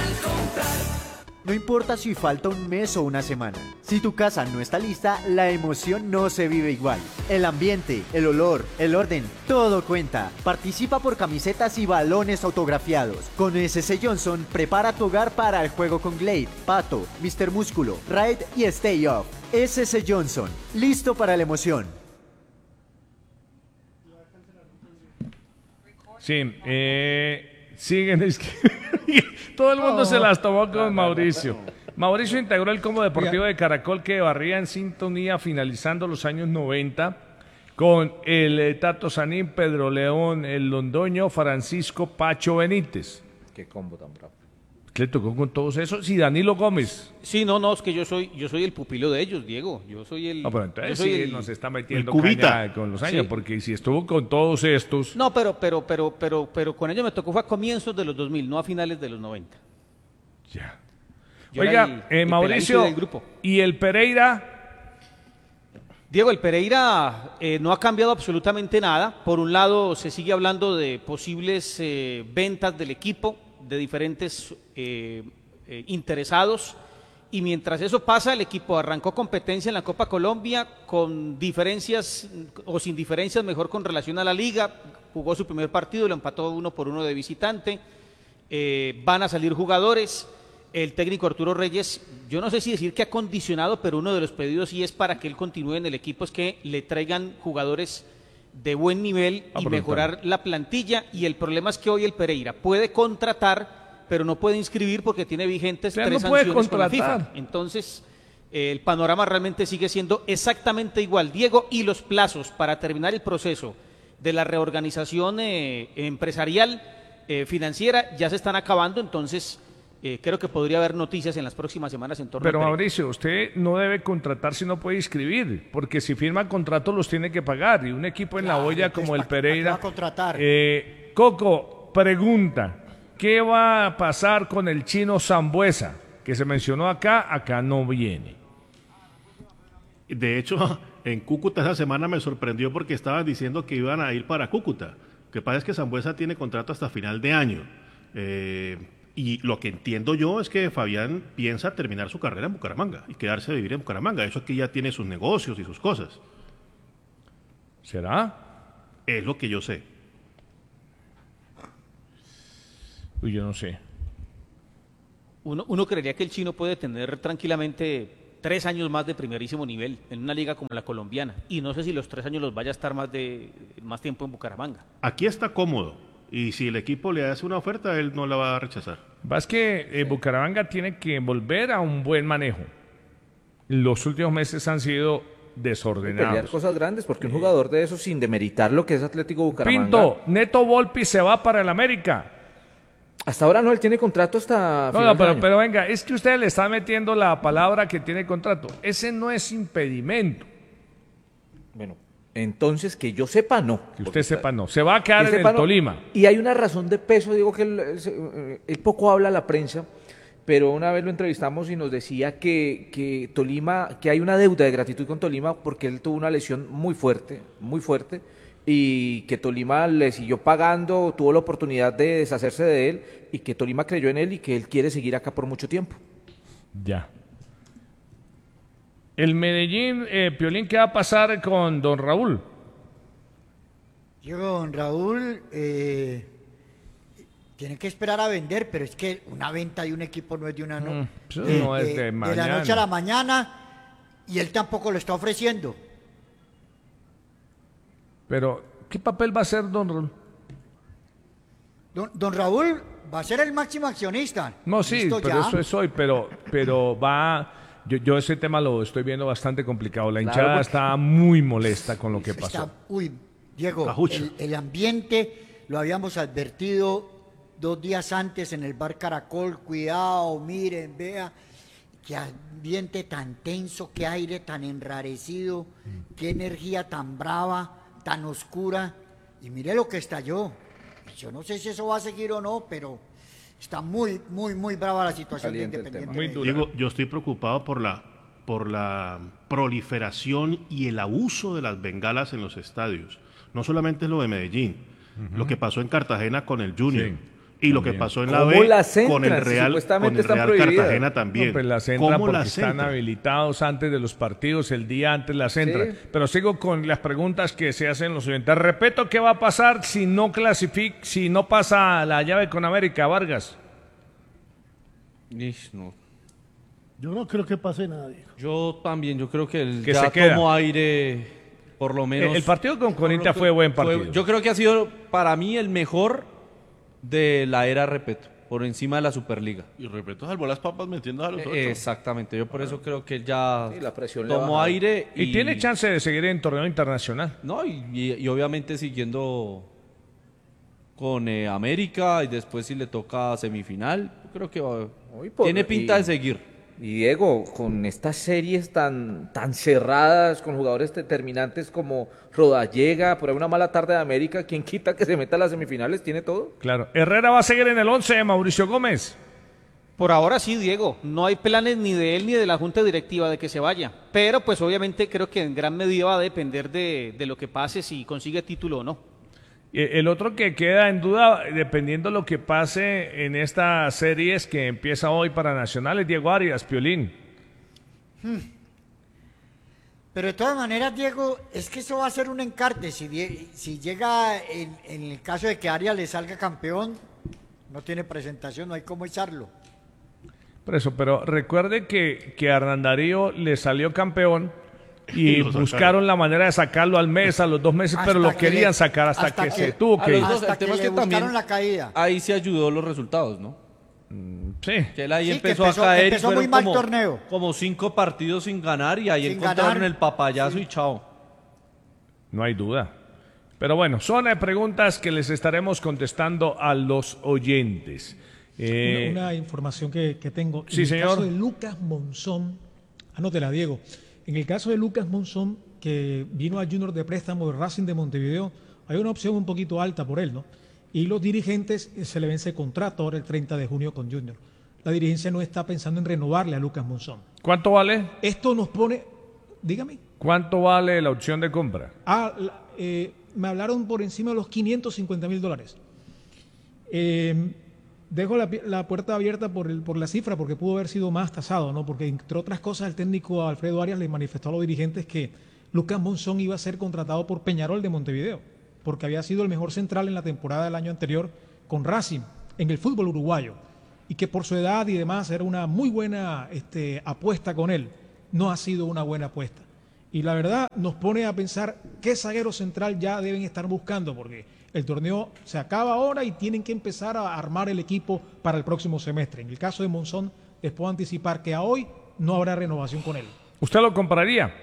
Speaker 22: No importa si falta un mes o una semana. Si tu casa no está lista, la emoción no se vive igual. El ambiente, el olor, el orden, todo cuenta. Participa por camisetas y balones autografiados. Con SC Johnson, prepara tu hogar para el juego con Glade, Pato, Mr. Músculo, Raid y Stay Off. SC Johnson, listo para la emoción.
Speaker 1: Sí, siguen todo el mundo se las tomó con Mauricio. Mauricio integró el Combo Deportivo de Caracol que barría en sintonía finalizando los años 90 con el Tato Sanín, Pedro León, el Londoño, Francisco Pacho Benítez.
Speaker 10: Qué combo tan bravo.
Speaker 1: ¿Qué le tocó con todos esos? Sí, Danilo Gómez.
Speaker 11: Sí, no, es que yo soy el pupilo de ellos, Diego. Yo soy el.
Speaker 1: No, pero entonces
Speaker 11: yo soy
Speaker 1: sí
Speaker 11: el-
Speaker 1: nos está metiendo
Speaker 4: el cubita.
Speaker 1: caña con los años,
Speaker 11: Sí.
Speaker 1: porque si estuvo con todos estos.
Speaker 11: No, pero con ellos me tocó fue a comienzos de los 2000, no a finales de los 90.
Speaker 1: Ya.
Speaker 11: Yo
Speaker 1: Oiga,
Speaker 11: era el
Speaker 1: Mauricio,
Speaker 11: peladito del grupo.
Speaker 1: ¿y el Pereira?
Speaker 11: Diego, el Pereira no ha cambiado absolutamente nada. Por un lado, se sigue hablando de posibles ventas del equipo, de diferentes interesados. Y mientras eso pasa, el equipo arrancó competencia en la Copa Colombia con diferencias o sin diferencias, mejor con relación a la liga, jugó su primer partido, lo empató 1-1 de visitante. Van a salir jugadores. El técnico Arturo Reyes, yo no sé si decir que ha condicionado, pero uno de los pedidos sí es para que él continúe en el equipo, es que le traigan jugadores de buen nivel y mejorar la plantilla. Y el problema es que hoy el Pereira puede contratar, pero no puede inscribir porque tiene vigentes 3 sanciones con la FIFA. Entonces, el panorama realmente sigue siendo exactamente igual, Diego, y los plazos para terminar el proceso de la reorganización empresarial, financiera, ya se están acabando. Entonces, creo que podría haber noticias en las próximas semanas en torno.
Speaker 1: Pero Mauricio, usted no debe contratar si no puede inscribir, porque si firma contratos los tiene que pagar, y un equipo en la olla como el Pereira.
Speaker 12: Va a contratar.
Speaker 1: Coco, pregunta, ¿qué va a pasar con el chino Sambuesa? Que se mencionó acá no viene.
Speaker 4: De hecho, en Cúcuta esa semana me sorprendió porque estaban diciendo que iban a ir para Cúcuta. Lo que pasa es que Sambuesa tiene contrato hasta final de año. Y lo que entiendo yo es que Fabián piensa terminar su carrera en Bucaramanga y quedarse a vivir en Bucaramanga. Eso aquí ya tiene sus negocios y sus cosas.
Speaker 1: ¿Será?
Speaker 4: Es lo que yo sé.
Speaker 1: Uy, yo no sé.
Speaker 11: Uno creería que el chino puede tener tranquilamente 3 años más de primerísimo nivel en una liga como la colombiana. Y no sé si los 3 años los vaya a estar más tiempo en Bucaramanga.
Speaker 4: Aquí está cómodo. Y si el equipo le hace una oferta, él no la va a rechazar.
Speaker 1: Es que Bucaramanga tiene que volver a un buen manejo. Los últimos meses han sido desordenados.
Speaker 10: Pelear cosas grandes, porque un jugador de eso, sin demeritar lo que es Atlético Bucaramanga.
Speaker 1: Pinto, Neto Volpi se va para el América.
Speaker 10: Hasta ahora no, él tiene contrato hasta final de año.
Speaker 1: Pero venga, es que usted le está metiendo la palabra que tiene contrato. Ese no es impedimento.
Speaker 10: Bueno, entonces que yo sepa no.
Speaker 1: Que usted sepa no. Se va a quedar en el Tolima.
Speaker 10: Y hay una razón de peso, digo que él poco habla a la prensa, pero una vez lo entrevistamos y nos decía que Tolima, que hay una deuda de gratitud con Tolima porque él tuvo una lesión muy fuerte, y que Tolima le siguió pagando, tuvo la oportunidad de deshacerse de él, y que Tolima creyó en él y que él quiere seguir acá por mucho tiempo.
Speaker 1: Ya. El Medellín, Piolín, ¿qué va a pasar con don Raúl?
Speaker 12: Yo, don Raúl, tiene que esperar a vender, pero es que una venta de un equipo no es de una
Speaker 1: no es de
Speaker 12: de la noche a la mañana, y él tampoco lo está ofreciendo.
Speaker 1: Pero, ¿qué papel va a hacer don Raúl?
Speaker 12: Don Raúl va a ser el máximo accionista.
Speaker 1: No, sí,
Speaker 12: Listo,
Speaker 1: pero
Speaker 12: ya.
Speaker 1: eso es hoy, pero va... Yo ese tema lo estoy viendo bastante complicado. La hinchada está muy molesta con lo que pasó.
Speaker 12: Diego, el ambiente lo habíamos advertido 2 días antes en el bar Caracol. Cuidado, miren, vea, qué ambiente tan tenso, qué aire tan enrarecido, qué energía tan brava, tan oscura. Y mire lo que estalló. Yo no sé si eso va a seguir o no, pero está muy brava la situación de Independiente.
Speaker 4: Muy dura. Diego, yo estoy preocupado por la proliferación y el abuso de las bengalas en los estadios. No solamente es lo de Medellín, lo que pasó en Cartagena con el Junior. Sí, y lo que pasó en la B con el Real Cartagena también.
Speaker 1: No, pues las entran porque están habilitados antes de los partidos, el día antes las entran. Sí. Pero sigo con las preguntas que se hacen los oyentes. Repito, ¿qué va a pasar si no si no pasa la llave con América, Vargas?
Speaker 5: No.
Speaker 7: Yo no creo que pase nada, Diego.
Speaker 5: Yo también, yo creo que él
Speaker 1: que
Speaker 5: ya
Speaker 1: se queda.
Speaker 5: tomó aire, por lo menos.
Speaker 1: El partido con Corinthians fue buen partido.
Speaker 5: Yo creo que ha sido para mí el mejor de la era Repeto, por encima de la Superliga.
Speaker 13: Y Repeto salvó las papas metiendo a los 8.
Speaker 5: Exactamente, yo por eso creo que él ya
Speaker 10: la presión
Speaker 5: tomó aire.
Speaker 1: Y tiene chance de seguir en torneo internacional.
Speaker 5: No, y obviamente siguiendo con América, y después si le toca semifinal, yo creo que tiene pinta de seguir.
Speaker 10: Y Diego, con estas series tan cerradas, con jugadores determinantes como Rodallega, por ahí una mala tarde de América, ¿quién quita que se meta a las semifinales? ¿Tiene todo?
Speaker 1: Claro. Herrera va a seguir en el 11 de Mauricio Gómez.
Speaker 11: Por ahora sí, Diego. No hay planes ni de él ni de la junta directiva de que se vaya. Pero pues obviamente creo que en gran medida va a depender de lo que pase, si consigue título o no.
Speaker 1: El otro que queda en duda, dependiendo de lo que pase en esta serie que empieza hoy para Nacional, es Diego Arias, Piolín.
Speaker 12: Pero de todas maneras, Diego, es que eso va a ser un encarte. Si llega en el caso de que Arias le salga campeón, no tiene presentación, no hay cómo echarlo.
Speaker 1: Por eso, pero recuerde que a Hernán Darío le salió campeón y buscaron la manera de sacarlo al mes, a los 2 meses, pero lo querían sacar hasta que se tuvo que ir.
Speaker 5: El tema es que también
Speaker 12: la caída.
Speaker 5: Ahí se ayudó los resultados, ¿no?
Speaker 1: Sí.
Speaker 5: Que él ahí empezó a caer
Speaker 12: empezó
Speaker 5: y
Speaker 12: muy mal torneo.
Speaker 5: Como 5 partidos sin ganar y ahí
Speaker 12: Sin
Speaker 5: encontraron
Speaker 12: ganar.
Speaker 5: el papayazo y chao.
Speaker 1: No hay duda. Pero bueno, son preguntas que les estaremos contestando a los oyentes.
Speaker 8: Una información que tengo.
Speaker 1: Sí,
Speaker 8: en
Speaker 1: señor.
Speaker 8: el caso de Lucas Monzón, anótela, Diego. En el caso de Lucas Monzón, que vino a Junior de préstamo de Racing de Montevideo, hay una opción un poquito alta por él, ¿no? Y los dirigentes, se le vence contrato ahora el 30 de junio con Junior. La dirigencia no está pensando en renovarle a Lucas Monzón.
Speaker 1: ¿Cuánto vale?
Speaker 8: Esto nos pone, dígame.
Speaker 1: ¿Cuánto vale la opción de compra?
Speaker 8: Me hablaron por encima de los $550,000. Dejo la puerta abierta por la cifra, porque pudo haber sido más tasado, ¿no? Porque entre otras cosas el técnico Alfredo Arias le manifestó a los dirigentes que Lucas Monzón iba a ser contratado por Peñarol de Montevideo, porque había sido el mejor central en la temporada del año anterior con Racing en el fútbol uruguayo, y que por su edad y demás era una muy buena apuesta con él. No ha sido una buena apuesta. Y la verdad nos pone a pensar qué zaguero central ya deben estar buscando, porque el torneo se acaba ahora y tienen que empezar a armar el equipo para el próximo semestre. En el caso de Monzón, les puedo anticipar que a hoy no habrá renovación con él.
Speaker 1: ¿Usted lo compraría?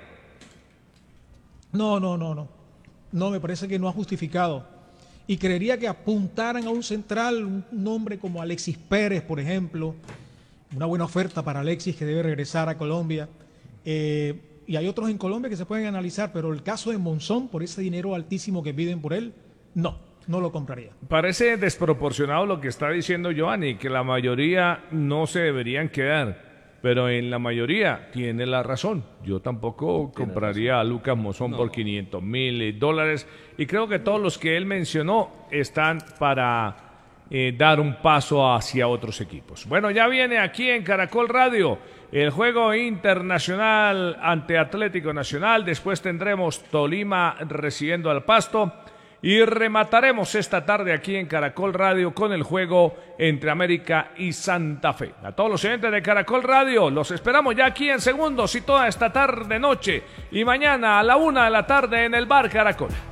Speaker 8: No, me parece que no ha justificado. Y creería que apuntaran a un central, un nombre como Alexis Pérez, por ejemplo. Una buena oferta para Alexis, que debe regresar a Colombia. Y hay otros en Colombia que se pueden analizar, pero el caso de Monzón, por ese dinero altísimo que piden por él, no lo compraría.
Speaker 1: Parece desproporcionado lo que está diciendo Giovanni, que la mayoría no se deberían quedar. Pero en la mayoría tiene la razón. Yo tampoco compraría a Lucas Monzón por $500,000. Y creo que todos los que él mencionó están para dar un paso hacia otros equipos. Bueno, ya viene aquí en Caracol Radio el juego internacional ante Atlético Nacional. Después tendremos Tolima recibiendo al Pasto. Y remataremos esta tarde aquí en Caracol Radio con el juego entre América y Santa Fe. A todos los oyentes de Caracol Radio, los esperamos ya aquí en segundos y toda esta tarde, noche y mañana a la 1 de la tarde en el Bar Caracol.